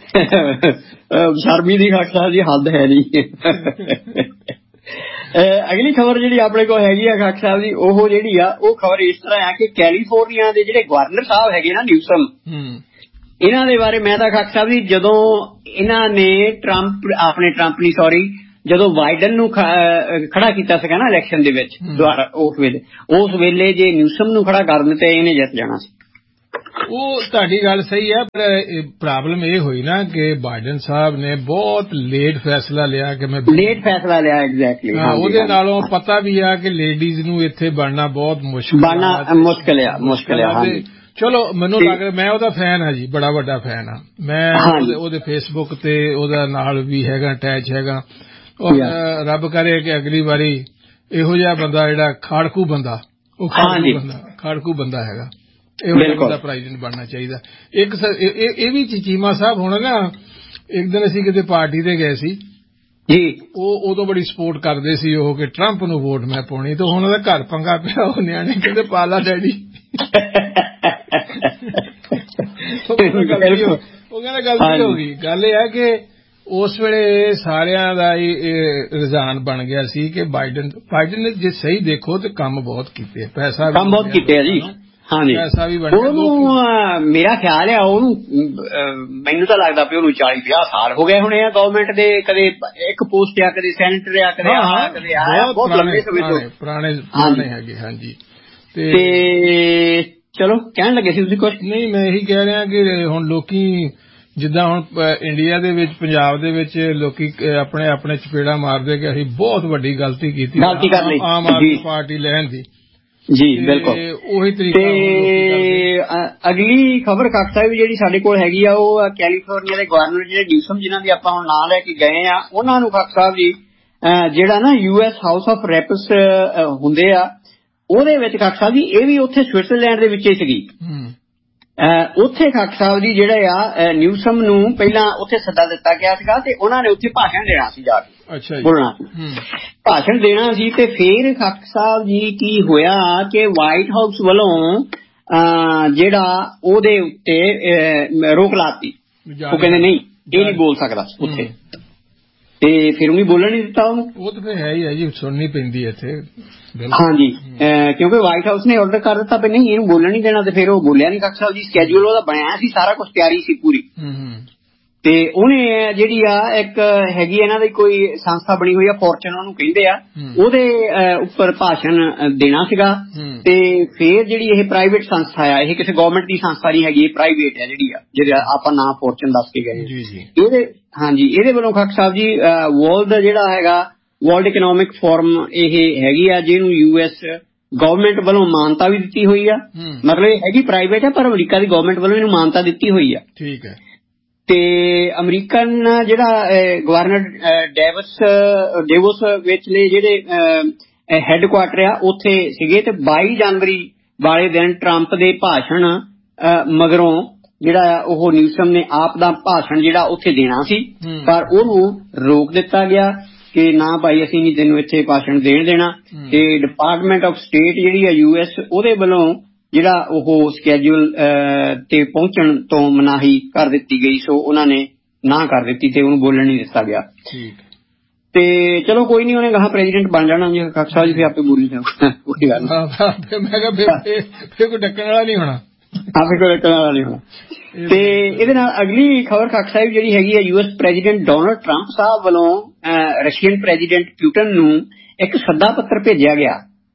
ਸ਼ਰਮੀ ਦੀ ਖਾਕ ਸਾਹਿਬ ਜੀ ਹੱਦ ਹੈ ਨਹੀਂ। ਅਗਲੀ ਖਬਰ ਜਿਹੜੀ ਆਪਣੇ ਕੋਲ ਹੈਗੀ ਆ ਖਾਕ ਸਾਹਿਬ ਜੀ, ਉਹ ਜਿਹੜੀ ਆ ਉਹ ਖਬਰ ਇਸ ਤਰ੍ਹਾਂ ਆ ਕਿ ਕੈਲੀਫੋਰਨੀਆ ਦੇ ਜਿਹੜੇ ਗਵਰਨਰ ਸਾਹਿਬ ਹੈਗੇ ਨਾ ਨਿਊਸਮ, ਇਹਨਾਂ ਦੇ ਬਾਰੇ ਮੈਂ ਤਾਂ ਖਾਕ ਸਾਹਿਬ ਜੀ, ਜਦੋਂ ਇਹਨਾਂ ਨੇ ਟਰੰਪ ਆਪਣੇ ਟਰੰਪ ਨਹੀਂ ਸੌਰੀ ਜਦੋਂ ਬਾਈਡਨ ਨੂੰ ਖੜਾ ਕੀਤਾ ਸੀਗਾ ਨਾ ਇਲੈਕਸ਼ਨ ਦੇ ਵਿੱਚ ਦੁਆਰਾ, ਉਸ ਵੇਲੇ ਉਸ ਵੇਲੇ ਜੇ ਨਿਊਸਮ ਨੂੰ ਖੜਾ ਕਰ ਦਿੰਦੇ ਇਹਨੇ ਜਿੱਤ ਜਾਣਾ ਸੀ। ਉਹ ਤੁਹਾਡੀ ਗੱਲ ਸਹੀ ਹੈ, ਪਰ ਪ੍ਰੋਬਲਮ ਇਹ ਹੋਈ ਨਾ ਕਿ ਬਾਈਡਨ ਸਾਹਿਬ ਨੇ ਬਹੁਤ ਲੇਟ ਫੈਸਲਾ ਲਿਆ ਕਿ ਮੈਂ ਲੇਟ ਫੈਸਲਾ ਲਿਆ ਐਗਜ਼ੈਕਟਲੀ। ਉਹਦੇ ਨਾਲੋਂ ਪਤਾ ਵੀ ਆ ਕਿ ਲੇਡੀਜ਼ ਨੂੰ ਇੱਥੇ ਬਣਨਾ ਬਹੁਤ ਮੁਸ਼ਕਿਲ ਬਣਨਾ ਮੁਸ਼ਕਿਲ ਆ ਮੁਸ਼ਕਿਲ ਆ। ਚਲੋ ਮੈਨੂੰ ਲੱਗ ਰਿਹਾ, ਮੈਂ ਉਹਦਾ ਫੈਨ ਹਾਂ ਜੀ, ਬੜਾ ਵੱਡਾ ਫੈਨ ਆ ਮੈਂ ਉਹਦੇ ਫੇਸਬੁੱਕ ਤੇ, ਉਹਦਾ ਨਾਲ ਵੀ ਹੈਗਾ ਅਟੈਚ ਹੈਗਾ। ਔਰ ਰੱਬ ਕਰੇ ਕਿ ਅਗਲੀ ਵਾਰੀ ਇਹੋ ਜਿਹਾ ਬੰਦਾ ਜਿਹੜਾ ਖਾੜਕੂ ਬੰਦਾ, ਉਹ ਖਾੜਕੂ ਬੰਦਾ ਖਾੜਕੂ ਬੰਦਾ ਹੈਗਾ, ਇਹੋ ਜਿਹਾ ਪ੍ਰੈਜ਼ੀਡੈਂਟ ਬਣਨਾ ਚਾਹੀਦਾ। ਇੱਕ ਇਹ ਵੀ ਚੀਮਾ ਸਾਹਿਬ ਹੁਣ ਨਾ, ਇੱਕ ਦਿਨ ਅਸੀਂ ਕਿਤੇ ਪਾਰਟੀ ਤੇ ਗਏ ਸੀ ਜੀ, ਉਹ ਉਦੋਂ ਬੜੀ ਸਪੋਰਟ ਕਰਦੇ ਸੀ ਉਹ ਕਿ ਟਰੰਪ ਨੂੰ ਵੋਟ ਮੈਂ ਪਾਉਣੀ, ਤੇ ਹੁਣ ਉਹਦਾ ਘਰ ਪੰਗਾ ਪਿਆ, ਉਹ ਨਿਆਣੇ ਕਹਿੰਦੇ ਪਾਲਾ ਡੈਡੀ। ਉਹ ਕਹਿੰਦਾ ਗਲਤੀ ਹੋ ਗਈ। ਗੱਲ ਇਹ ਹੈ ਕਿ ਉਸ ਵੇਲੇ ਸਾਰਿਆਂ ਦਾ ਹੀ ਰੁਝਾਨ ਬਣ ਗਿਆ ਸੀ ਕਿ ਬਾਈਡਨ ਬਾਈਡਨ ਨੇ ਜੇ ਸਹੀ ਦੇਖੋ ਤੇ ਕੰਮ ਬਹੁਤ ਕੀਤੇ, ਪੈਸਾ ਕੰਮ ਬਹੁਤ ਕੀਤੇ ਆ ਜੀ। ਹਾਂਜੀ ਪੈਸਾ ਵੀ ਬਣਿਆ। ਉਹਨੂੰ ਮੇਰਾ ਖਿਆਲ ਆ ਉਹਨੂੰ ਮੈਨੂੰ ਤਾਂ ਲੱਗਦਾ ਪਿਆ ਉਹਨੂੰ ਚਾਲੀ ਪੰਜਾਹ ਸਾਲ ਹੋ ਗਏ ਹੋਣੇ ਆ ਗਵਰਨਮੈਂਟ ਦੇ, ਕਦੇ ਇੱਕ ਪੋਸਟ ਆ, ਕਦੇ ਸੈਨੇਟਰ ਆ, ਕਦੇ ਆ ਕਦੇ ਆ, ਬਹੁਤ ਲੰਬੇ ਸਮੇਂ ਤੋਂ ਪੁਰਾਣੇ ਪੁਰਾਣੇ ਹੈਗੇ। ਹਾਂਜੀ ਤੇ ਚਲੋ ਕਹਿਣ ਲੱਗੇ ਸੀ ਤੁਸੀਂ ਕੁਛ? ਨਹੀਂ, ਮੈਂ ਇਹੀ ਕਹਿ ਰਿਹਾ ਕਿ ਹੁਣ ਲੋਕੀ ਜਿੱਦਾਂ ਹੁਣ ਇੰਡੀਆ ਦੇ ਵਿੱਚ, ਪੰਜਾਬ ਦੇ ਵਿੱਚ ਲੋਕੀ ਆਪਣੇ ਆਪਣੇ ਚਪੇੜਾ ਮਾਰਦੇ ਕਿ ਅਸੀਂ ਬਹੁਤ ਵੱਡੀ ਗਲਤੀ ਕੀਤੀ ਆਮ ਆਦਮੀ ਪਾਰਟੀ ਲੈਣ ਦੀ। ਜੀ ਬਿਲਕੁਲ ਉਹੀ ਤਰੀਕਾ। ਤੇ ਅਗਲੀ ਖਬਰ ਖਾਕ ਸਾਹਿਬ ਜਿਹੜੀ ਸਾਡੇ ਕੋਲ ਹੈਗੀ ਆ ਉਹ ਕੈਲੀਫੋਰਨੀਆ ਦੇ ਗਵਰਨਰ ਜਿਹੜੇ ਨਿਊਸਮ ਜਿਨ੍ਹਾਂ ਦੀ ਆਪਾਂ ਹੁਣ ਨਾਂ ਲੈ ਕੇ ਗਏ ਆ, ਉਹਨਾਂ ਨੂੰ ਖਾਕ ਸਾਹਿਬ ਜੀ ਜਿਹੜਾ ਨਾ U S house of reps ਹੁੰਦੇ ਆ ਉਹਦੇ ਵਿੱਚ ਖਾਕ ਸਾਹਿਬ ਜੀ ਇਹ ਵੀ ਉੱਥੇ ਸਵਿਟਜ਼ਰਲੈਂਡ ਦੇ ਵਿੱਚ ਹੀ ਸੀਗੀ। ਉੱਥੇ ਖਾਕ ਸਾਹਿਬ ਜੀ ਜਿਹੜਾ ਆ ਨਿਊਸਮ ਨੂੰ ਪਹਿਲਾਂ ਉੱਥੇ ਸੱਦਾ ਦਿੱਤਾ ਗਿਆ ਸੀਗਾ ਤੇ ਉਹਨਾਂ ਨੇ ਉੱਥੇ ਭਾਸ਼ਣ ਦੇਣਾ ਸੀ ਜਾ ਕੇ, ਬੋਲਣਾ ਸੀ, ਭਾਸ਼ਣ ਦੇਣਾ ਸੀ। ਤੇ ਫਿਰ ਖਾਕ ਸਾਹਿਬ ਜੀ ਕੀ ਹੋਇਆ ਕਿ ਵਾਈਟ ਹਾਊਸ ਵੱਲੋਂ ਜਿਹੜਾ ਉਹਦੇ ਉੱਤੇ ਰੋਕ ਲਾਤੀ। ਉਹ ਕਹਿੰਦੇ ਨਹੀਂ, ਇਹ ਨਹੀਂ ਬੋਲ ਸਕਦਾ ਉੱਥੇ, ਤੇ ਫਿਰ ਉਹਨੇ ਬੋਲਣ ਨਹੀਂ ਦਿੱਤਾ ਉਹਨੂੰ। ਉਹ ਤਾਂ ਫਿਰ ਹੈ ਹੀ ਹੈ ਜੀ, ਸੁਣਨੀ ਪੈਂਦੀ ਹੈ ਇੱਥੇ। ਹਾਂਜੀ, ਕਿਉਂਕਿ ਵਾਈਟ ਹਾਊਸ ਨੇ ਆਰਡਰ ਕਰ ਦਿੱਤਾ ਵੀ ਨਹੀਂ ਇਹਨੂੰ ਬੋਲਣ ਨਹੀਂ ਦੇਣਾ, ਤੇ ਫਿਰ ਉਹ ਬੋਲਿਆ ਨਹੀਂ ਖਾਕ ਸਾਹਿਬ ਜੀ। ਸਕੈਜੂਲ ਉਹਦਾ ਬਣਿਆ ਸੀ, ਸਾਰਾ ਕੁਛ ਤਿਆਰੀ ਸੀ ਪੂਰੀ। ਤੇ ਉਹਨੇ ਜਿਹੜੀ ਆ ਇੱਕ ਹੈਗੀ ਇਹਨਾਂ ਦੀ ਕੋਈ ਸੰਸਥਾ ਬਣੀ ਹੋਈ ਆ, ਫੋਰਚੂਨ ਉਹਨੂੰ ਕਹਿੰਦੇ ਆ, ਉਹਦੇ ਉੱਪਰ ਭਾਸ਼ਣ ਦੇਣਾ ਸੀਗਾ। ਤੇ ਫਿਰ ਜਿਹੜੀ ਇਹ ਪ੍ਰਾਈਵੇਟ ਸੰਸਥਾ ਆ, ਇਹ ਕਿਸੇ ਗਵਰਨਮੈਂਟ ਦੀ ਸੰਸਥਾ ਨਹੀਂ ਹੈਗੀ, ਇਹ ਪ੍ਰਾਈਵੇਟ ਆ ਜਿਹੜੀ ਆ, ਜਿਹੜਾ ਆਪਾਂ ਨਾਂ ਫੋਰਚੂਨ ਦੱਸ ਕੇ ਗਏ ਇਹਦੇ। ਹਾਂਜੀ, ਇਹਦੇ ਵੱਲੋਂ ਖਾਕ ਸਾਹਿਬ ਜੀ ਵਰਲਡ ਜਿਹੜਾ ਹੈਗਾ ਵਰਲਡ ਇਕਨੋਮਿਕ ਫੋਰਮ ਇਹ ਹੈਗੀ ਆ, ਜਿਹਨੂੰ ਯੂ ਐਸ ਗਵਰਨਮੈਂਟ ਵੱਲੋਂ ਮਾਨਤਾ ਵੀ ਦਿੱਤੀ ਹੋਈ ਆ। ਮਤਲਬ ਇਹ ਹੈਗੀ ਪ੍ਰਾਈਵੇਟ ਆ, ਪਰ ਅਮਰੀਕਾ ਦੀ ਗਵਰਨਮੈਂਟ ਵੱਲੋਂ ਇਹਨੂੰ ਮਾਨਤਾ ਦਿੱਤੀ ਹੋਈ ਆ। ਠੀਕ ਹੈ। ਤੇ ਅਮਰੀਕਨ ਜਿਹੜਾ ਗਵਰਨਰ ਡੇਵਿਸ ਡੇਵੋਸ ਵਿਚਲੇ ਜਿਹੜੇ ਹੈੱਡਕੁਆਟਰ ਆ ਉੱਥੇ ਸੀਗੇ, ਤੇ ਬਾਈ ਜਨਵਰੀ ਵਾਲੇ ਦਿਨ ਟਰੰਪ ਦੇ ਭਾਸ਼ਣ ਮਗਰੋਂ ਜਿਹੜਾ ਉਹ ਨਿਊਸਮ ਨੇ ਆਪ ਦਾ ਭਾਸ਼ਣ ਜਿਹੜਾ ਉੱਥੇ ਦੇਣਾ ਸੀ, ਪਰ ਉਹਨੂੰ ਰੋਕ ਦਿੱਤਾ ਗਿਆ ਕਿ ਨਾ ਭਾਈ ਅਸੀਂ ਨਹੀਂ ਤੈਨੂੰ ਇੱਥੇ ਭਾਸ਼ਣ ਦੇਣ ਦੇਣਾ। ਤੇ ਡਿਪਾਰਟਮੈਂਟ ਆਫ ਸਟੇਟ ਜਿਹੜੀ ਆ ਯੂ ਐਸ ਉਹਦੇ ਵੱਲੋਂ ਜਿਹੜਾ ਉਹ ਸਕੈਜੂਲ ਤੇ ਪਹੁੰਚਣ ਤੋਂ ਮਨਾਹੀ ਕਰ ਦਿੱਤੀ ਗਈ, ਸੋ ਉਹਨਾਂ ਨੇ ਨਾ ਕਰ ਦਿੱਤੀ ਤੇ ਉਹਨੂੰ ਬੋਲਣ ਨਹੀਂ ਦਿੱਤਾ ਗਿਆ। ਤੇ ਚਲੋ ਕੋਈ ਨਹੀਂ, ਉਹਨੇ ਕਹਾ ਪ੍ਰੈਜ਼ੀਡੈਂਟ ਬਣ ਜਾਣਾ ਜੀ ਖਾਕ ਸਾਹਿਬ ਜੀ, ਫਿਰ ਆਪੇ ਬੋਲੀ ਜਾਊਗਾ, ਕੋਈ ਗੱਲ ਨਹੀਂ। ਮੈਂ ਕਿਹਾ ਫਿਰ ਕੋਈ ਡੱਕਣ ਵਾਲਾ ਨਹੀਂ ਹੋਣਾ, ਆਪੇ ਕੋਈ ਡੱਕਣ ਵਾਲਾ ਨਹੀਂ ਹੋਣਾ। ਤੇ ਇਹਦੇ ਨਾਲ ਅਗਲੀ ਖਬਰ ਖਾਕ ਸਾਹਿਬ ਜਿਹੜੀ ਹੈਗੀ ਆ, U S president Donald Trump ਸਾਹਿਬ ਵੱਲੋਂ ਰਸ਼ੀਅਨ ਪ੍ਰੈਜ਼ੀਡੈਂਟ ਪੁਟਿਨ ਨੂੰ ਇੱਕ ਸੱਦਾ ਪੱਤਰ ਭੇਜਿਆ ਗਿਆ।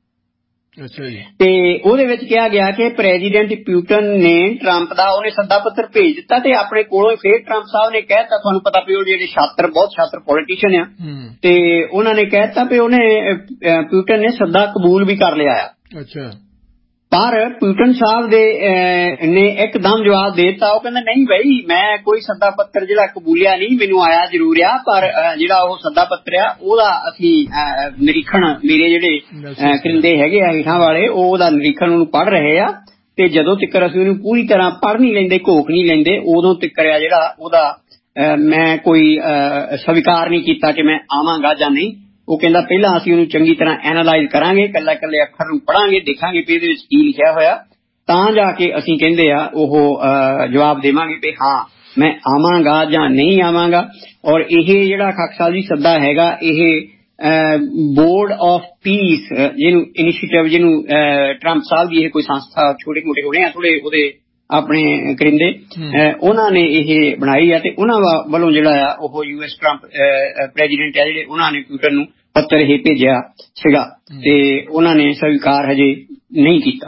ਤੇ ਉਹਦੇ ਵਿੱਚ ਕਿਹਾ ਗਿਆ ਕਿ ਪ੍ਰੈਜ਼ੀਡੈਂਟ ਪੁਟਿਨ ਨੇ ਟਰੰਪ ਦਾ ਉਹਨੇ ਸੱਦਾ ਪੱਤਰ ਭੇਜ ਦਿੱਤਾ, ਤੇ ਆਪਣੇ ਕੋਲੋਂ ਫਿਰ ਟਰੰਪ ਸਾਹਿਬ ਨੇ ਕਹਿ ਦਿੱਤਾ, ਤੁਹਾਨੂੰ ਪਤਾ ਵੀ ਉਹ ਜਿਹੜੇ ਛਾਤਰ ਬਹੁਤ ਛਾਤਰ ਪੋਲੀਟੀਸ਼ੀਅਨ ਆ, ਤੇ ਉਹਨਾਂ ਨੇ ਕਹਿ ਦਿੱਤਾ ਵੀ ਉਹਨੇ ਪੁਟਿਨ ਨੇ ਸੱਦਾ ਕਬੂਲ ਵੀ ਕਰ ਲਿਆ ਆ। ਅੱਛਾ। ਪਰ ਪੁਟਿਨ ਸਾਹਿਬ ਦੇ ਨੇ ਇੱਕਦਮ ਜਵਾਬ ਦੇ ਦਿੱਤਾ, ਉਹ ਕਹਿੰਦਾ ਨਹੀਂ ਬਈ ਮੈਂ ਕੋਈ ਸੱਦਾ ਪੱਤਰ ਜਿਹੜਾ ਕਬੂਲਿਆ ਨਹੀਂ, ਮੈਨੂੰ ਆਇਆ ਜ਼ਰੂਰ ਆ, ਪਰ ਜਿਹੜਾ ਉਹ ਸੱਦਾ ਪੱਤਰ ਆ ਉਹਦਾ ਅਸੀਂ ਨਿਰੀਖਣ, ਮੇਰੇ ਜਿਹੜੇ ਕਰਿੰਦੇ ਹੈਗੇ ਆ ਹੇਠਾਂ ਵਾਲੇ, ਉਹ ਉਹਦਾ ਨਿਰੀਖਣ ਉਹਨੂੰ ਪੜ੍ਹ ਰਹੇ ਆ, ਤੇ ਜਦੋਂ ਤੱਕ ਅਸੀਂ ਉਹਨੂੰ ਪੂਰੀ ਤਰ੍ਹਾਂ ਪੜ੍ਹ ਨਹੀਂ ਲੈਂਦੇ, ਘੋਖ ਨਹੀਂ ਲੈਂਦੇ, ਉਦੋਂ ਤੱਕ ਆ ਜਿਹੜਾ ਉਹਦਾ ਮੈਂ ਕੋਈ ਸਵੀਕਾਰ ਨਹੀਂ ਕੀਤਾ ਕਿ ਮੈਂ ਆਵਾਂਗਾ ਜਾਂ ਨਹੀਂ। ਉਹ ਕਹਿੰਦਾ ਪਹਿਲਾਂ ਅਸੀਂ ਉਹਨੂੰ ਚੰਗੀ ਤਰ੍ਹਾਂ ਐਨਾਲਾਈਜ਼ ਕਰਾਂਗੇ, ਇਕੱਲਾ ਇਕੱਲੇ ਅੱਖਰ ਨੂੰ ਪੜਾਂਗੇ, ਦੇਖਾਂਗੇ ਵੀ ਇਹਦੇ ਵਿੱਚ ਕੀ ਲਿਖਿਆ ਹੋਇਆ, ਤਾਂ ਜਾ ਕੇ ਅਸੀਂ ਕਹਿੰਦੇ ਆ ਉਹ ਜਵਾਬ ਦੇਵਾਂਗੇ ਵੀ ਹਾਂ ਮੈਂ ਆਵਾਂਗਾ ਜਾਂ ਨਹੀਂ ਆਵਾਂਗਾ। ਔਰ ਇਹ ਜਿਹੜਾ ਖਾਕ ਸਾਹਿਬ ਜੀ ਸੱਦਾ ਹੈਗਾ, ਇਹ ਬੋਰਡ ਆਫ ਪੀਸ ਜਿਹਨੂੰ ਇਨੀਸ਼ੀਏਟਿਵ, ਜਿਹਨੂੰ ਟਰੰਪ ਸਾਹਿਬ ਦੀ ਇਹ ਕੋਈ ਸੰਸਥਾ, ਛੋਟੇ ਮੋਟੇ ਹੋਣੇ ਆ ਥੋੜੇ ਉਹਦੇ ਆਪਣੇ ਕਰਿੰਦੇ, ਉਹਨਾਂ ਨੇ ਇਹ ਬਣਾਈ ਆ, ਤੇ ਉਹਨਾਂ ਵੱਲੋਂ ਜਿਹੜਾ ਆ ਉਹ ਯੂ ਐਸ ਟਰੰਪ ਪ੍ਰੈਜ਼ੀਡੈਂਟ ਆ ਜਿਹੜੇ, ਉਹਨਾਂ ਨੇ ਪੁਟਿਨ ਨੂੰ ਪੱਤਰ ਇਹ ਭੇਜਿਆ ਸੀਗਾ, ਤੇ ਉਹਨਾਂ ਨੇ ਸਵੀਕਾਰ ਹਜੇ ਨਹੀਂ ਕੀਤਾ।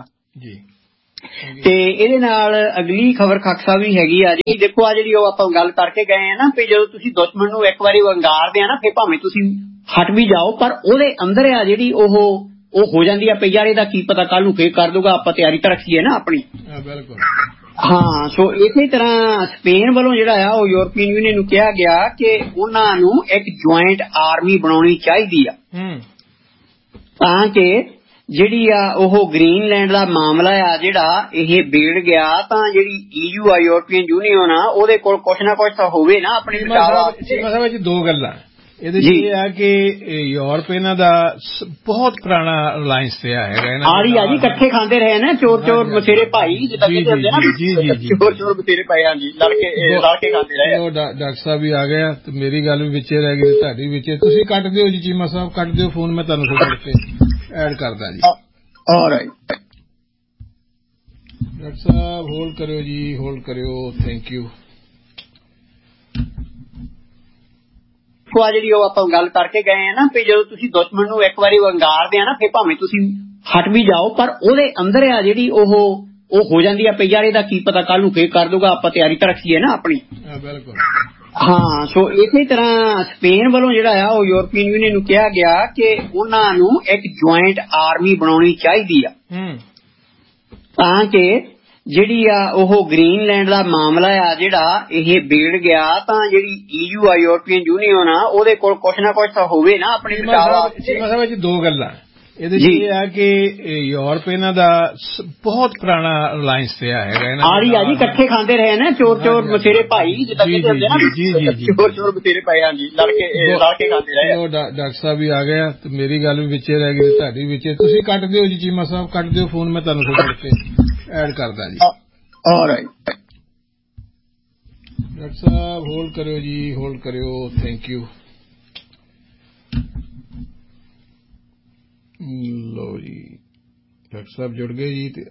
ਤੇ ਇਹਦੇ ਨਾਲ ਅਗਲੀ ਖਬਰ ਖਾਕ ਸਾਹਿਬ ਵੀ ਹੈਗੀ ਆ ਜੀ, ਦੇਖੋ ਆ ਜਿਹੜੀ ਉਹ ਆਪਾਂ ਗੱਲ ਕਰਕੇ ਗਏ ਆ ਨਾ ਵੀ ਜਦੋਂ ਤੁਸੀਂ ਦੁਸ਼ਮਣ ਨੂੰ ਇੱਕ ਵਾਰੀ ਵੰਗਾਰਦੇ ਆ ਨਾ, ਫਿਰ ਭਾਵੇਂ ਤੁਸੀਂ ਹਟ ਵੀ ਜਾਓ, ਪਰ ਉਹਦੇ ਅੰਦਰ ਆ ਜਿਹੜੀ ਉਹ ਉਹ ਹੋ ਜਾਂਦੀ ਆ ਪਈ ਯਾਰ ਇਹਦਾ ਕੀ ਪਤਾ ਕੱਲ ਨੂੰ ਫੇਰ ਕਰ ਦੂਗਾ, ਆਪਾਂ ਤਿਆਰੀ ਤਾਂ ਰੱਖੀਏ ਨਾ ਆਪਣੀ। ਬਿਲਕੁਲ ਹਾਂ। ਸੋ ਇਸੇ ਤਰ੍ਹਾਂ ਸਪੇਨ ਵੱਲੋਂ ਜਿਹੜਾ ਆ ਉਹ ਯੂਰਪੀਅਨ ਯੂਨੀਅਨ ਨੂੰ ਕਿਹਾ ਗਿਆ ਕਿ ਉਹਨਾਂ ਨੂੰ ਇੱਕ ਜੁਆਇੰਟ ਆਰਮੀ ਬਣਾਉਣੀ ਚਾਹੀਦੀ ਆ, ਤਾਂ ਕਿ ਜਿਹੜੀ ਆ ਉਹ ਗ੍ਰੀਨਲੈਂਡ ਦਾ ਮਾਮਲਾ ਆ ਜਿਹੜਾ ਇਹ ਵਿਗੜ ਗਿਆ, ਤਾਂ ਜਿਹੜੀ ਈਯੂ ਆ ਯੂਰਪੀਅਨ ਯੂਨੀਅਨ ਆ ਉਹਦੇ ਕੋਲ ਕੁਛ ਨਾ ਕੁਛ ਤਾਂ ਹੋਵੇ ਨਾ ਆਪਣੇ ਬਚਾਅ ਵਿੱਚ। ਦੋ ਗੱਲਾਂ ਇਹਦੇ ਚ ਇਹ ਆ ਕਿ ਯੂਰਪ ਇਹਨਾਂ ਦਾ ਬਹੁਤ ਪੁਰਾਣਾ ਅਲਾਇੰਸ ਰਿਹਾ ਹੈਗਾ, ਆੜੀ ਆ ਜੀ, ਇਕੱਠੇ ਖਾਂਦੇ ਰਹੇ ਨਾ, ਚੋਰ ਚੋਰ ਮਸੇਰੇ ਭਾਈ ਜਿੱਦਾਂ ਕਹਿੰਦੇ ਹੁੰਦੇ ਨਾ, ਚੋਰ ਚੋਰ ਮਸੇਰੇ ਭਾਈ। ਹਾਂਜੀ, ਲੜ ਕੇ ਲੜ ਕੇ ਖਾਂਦੇ ਰਹੇ। ਉਹ ਡਾਕਟਰ ਸਾਹਿਬ ਵੀ ਆ ਗਿਆ ਤੇ ਮੇਰੀ ਗੱਲ ਵੀ ਵਿੱਚੇ ਰਹਿ ਗਈ, ਤੁਹਾਡੀ ਵਿੱਚੇ। ਤੁਸੀਂ ਕੱਟ ਦਿਓ ਜੀ ਚੀਮਾ ਸਾਹਿਬ, ਕੱਟ ਦਿਓ ਫੋਨ, ਮੈਂ ਤੁਹਾਨੂੰ ਥੋੜਾ ਜਿਹਾ ਐਡ ਕਰਦਾ ਜੀ। ਆਲਰਾਈਟ। ਡਾਕਟਰ ਸਾਹਿਬ ਹੋਲਡ ਕਰਿਓ ਜੀ, ਹੋਲਡ ਕਰਿਓ, ਥੈਂਕ ਯੂ। ਆ ਜਿਹੜੀ ਉਹ ਆਪਾਂ ਗੱਲ ਕਰਕੇ ਗਏ ਆ ਨਾ ਵੀ ਜਦੋਂ ਤੁਸੀਂ ਦੁਸ਼ਮਣ ਨੂੰ ਇੱਕ ਵਾਰੀ ਵੰਗਾਰਦੇ ਆ ਨਾ ਫਿਰ ਭਾਵੇਂ ਤੁਸੀਂ ਹਟ ਵੀ ਜਾਓ ਪਰ ਉਹਦੇ ਅੰਦਰ ਆ ਜਿਹੜੀ ਉਹ ਉਹ ਹੋ ਜਾਂਦੀ ਆ ਪਈ ਯਾਰ ਇਹਦਾ ਕੀ ਪਤਾ ਕੱਲ ਨੂੰ ਫੇਰ ਕਰ ਦੂਗਾ, ਆਪਾਂ ਤਿਆਰੀ ਤਾਂ ਰੱਖੀਏ ਨਾ ਆਪਣੀ। ਬਿਲਕੁਲ ਹਾਂ। ਸੋ ਇਸੇ ਤਰ੍ਹਾਂ ਸਪੇਨ ਵੱਲੋਂ ਜਿਹੜਾ ਆ ਉਹ ਯੂਰਪੀਅਨ ਯੂਨੀਅਨ ਨੂੰ ਕਿਹਾ ਗਿਆ ਕਿ ਉਹਨਾਂ ਨੂੰ ਇੱਕ ਜੁਆਇੰਟ ਆਰਮੀ ਬਣਾਉਣੀ ਚਾਹੀਦੀ ਆ ਤਾਂ ਕਿ ਜਿਹੜੀ ਆ ਉਹ ਗ੍ਰੀਨਲੈਂਡ ਦਾ ਮਾਮਲਾ ਆ ਜਿਹੜਾ ਇਹ ਵਿਗੜ ਗਿਆ ਤਾਂ ਜਿਹੜੀ ਈਯੂ ਆ ਯੂਰਪੀਅਨ ਯੂਨੀਅਨ ਆ ਉਹਦੇ ਕੋਲ ਕੁਛ ਨਾ ਕੁਛ ਤਾਂ ਹੋਵੇ ਨਾ ਆਪਣੀ ਬਚਾਅ ਵਿੱਚ। ਦੋ ਗੱਲਾਂ ਇਹਦੇ ਚ ਇਹ ਆ ਕਿ ਯੂਰਪ ਇਹਨਾਂ ਦਾ ਬਹੁਤ ਪੁਰਾਣਾ ਰਿਲਾਇੰਸ ਪਿਆ ਹੈਗਾ, ਆੜੀ ਆ ਜੀ ਇਕੱਠੇ ਖਾਂਦੇ ਰਹੇ ਨਾ ਚੋਰ ਚੋਰ ਬਥੇਰੇ ਭਾਈ ਜਿੱਦਾਂ ਕਹਿੰਦੇ ਹੁੰਦੇ ਨਾ, ਜੀ ਜੀ ਜੀ ਚੋਰ ਚੋਰ ਬਥੇਰੇ ਭਾਈ। ਹਾਂਜੀ, ਲੜ ਕੇ ਲੜ ਕੇ ਖਾਂਦੇ ਰਹੇ। ਉਹ ਡਾਕਟਰ ਸਾਹਿਬ ਵੀ ਆ ਗਿਆ ਤੇ ਮੇਰੀ ਗੱਲ ਵੀ ਵਿੱਚੇ ਰਹਿ ਗਈ, ਤੁਹਾਡੀ ਵਿੱਚੇ। ਤੁਸੀਂ ਕੱਟ ਦਿਓ ਜੀ ਚੀਮਾ ਸਾਹਿਬ, ਕੱਟ ਦਿਓ ਫੋਨ, ਮੈਂ ਤੁਹਾਨੂੰ ਥੋੜਾ ਜਿਹਾ ਐਡ ਕਰਦਾ ਜੀ। ਆਲਰਾਈਟ ਡਾਕਟਰ ਸਾਹਿਬ ਹੋਲਡ ਕਰਿਓ ਜੀ, ਹੋਲਡ ਕਰਿਓ, ਥੈਂਕ ਯੂ। ਲਓ ਜੀ ਡਾਕਟਰ ਸਾਹਿਬ ਜੁੜ ਗਏ ਜੀ।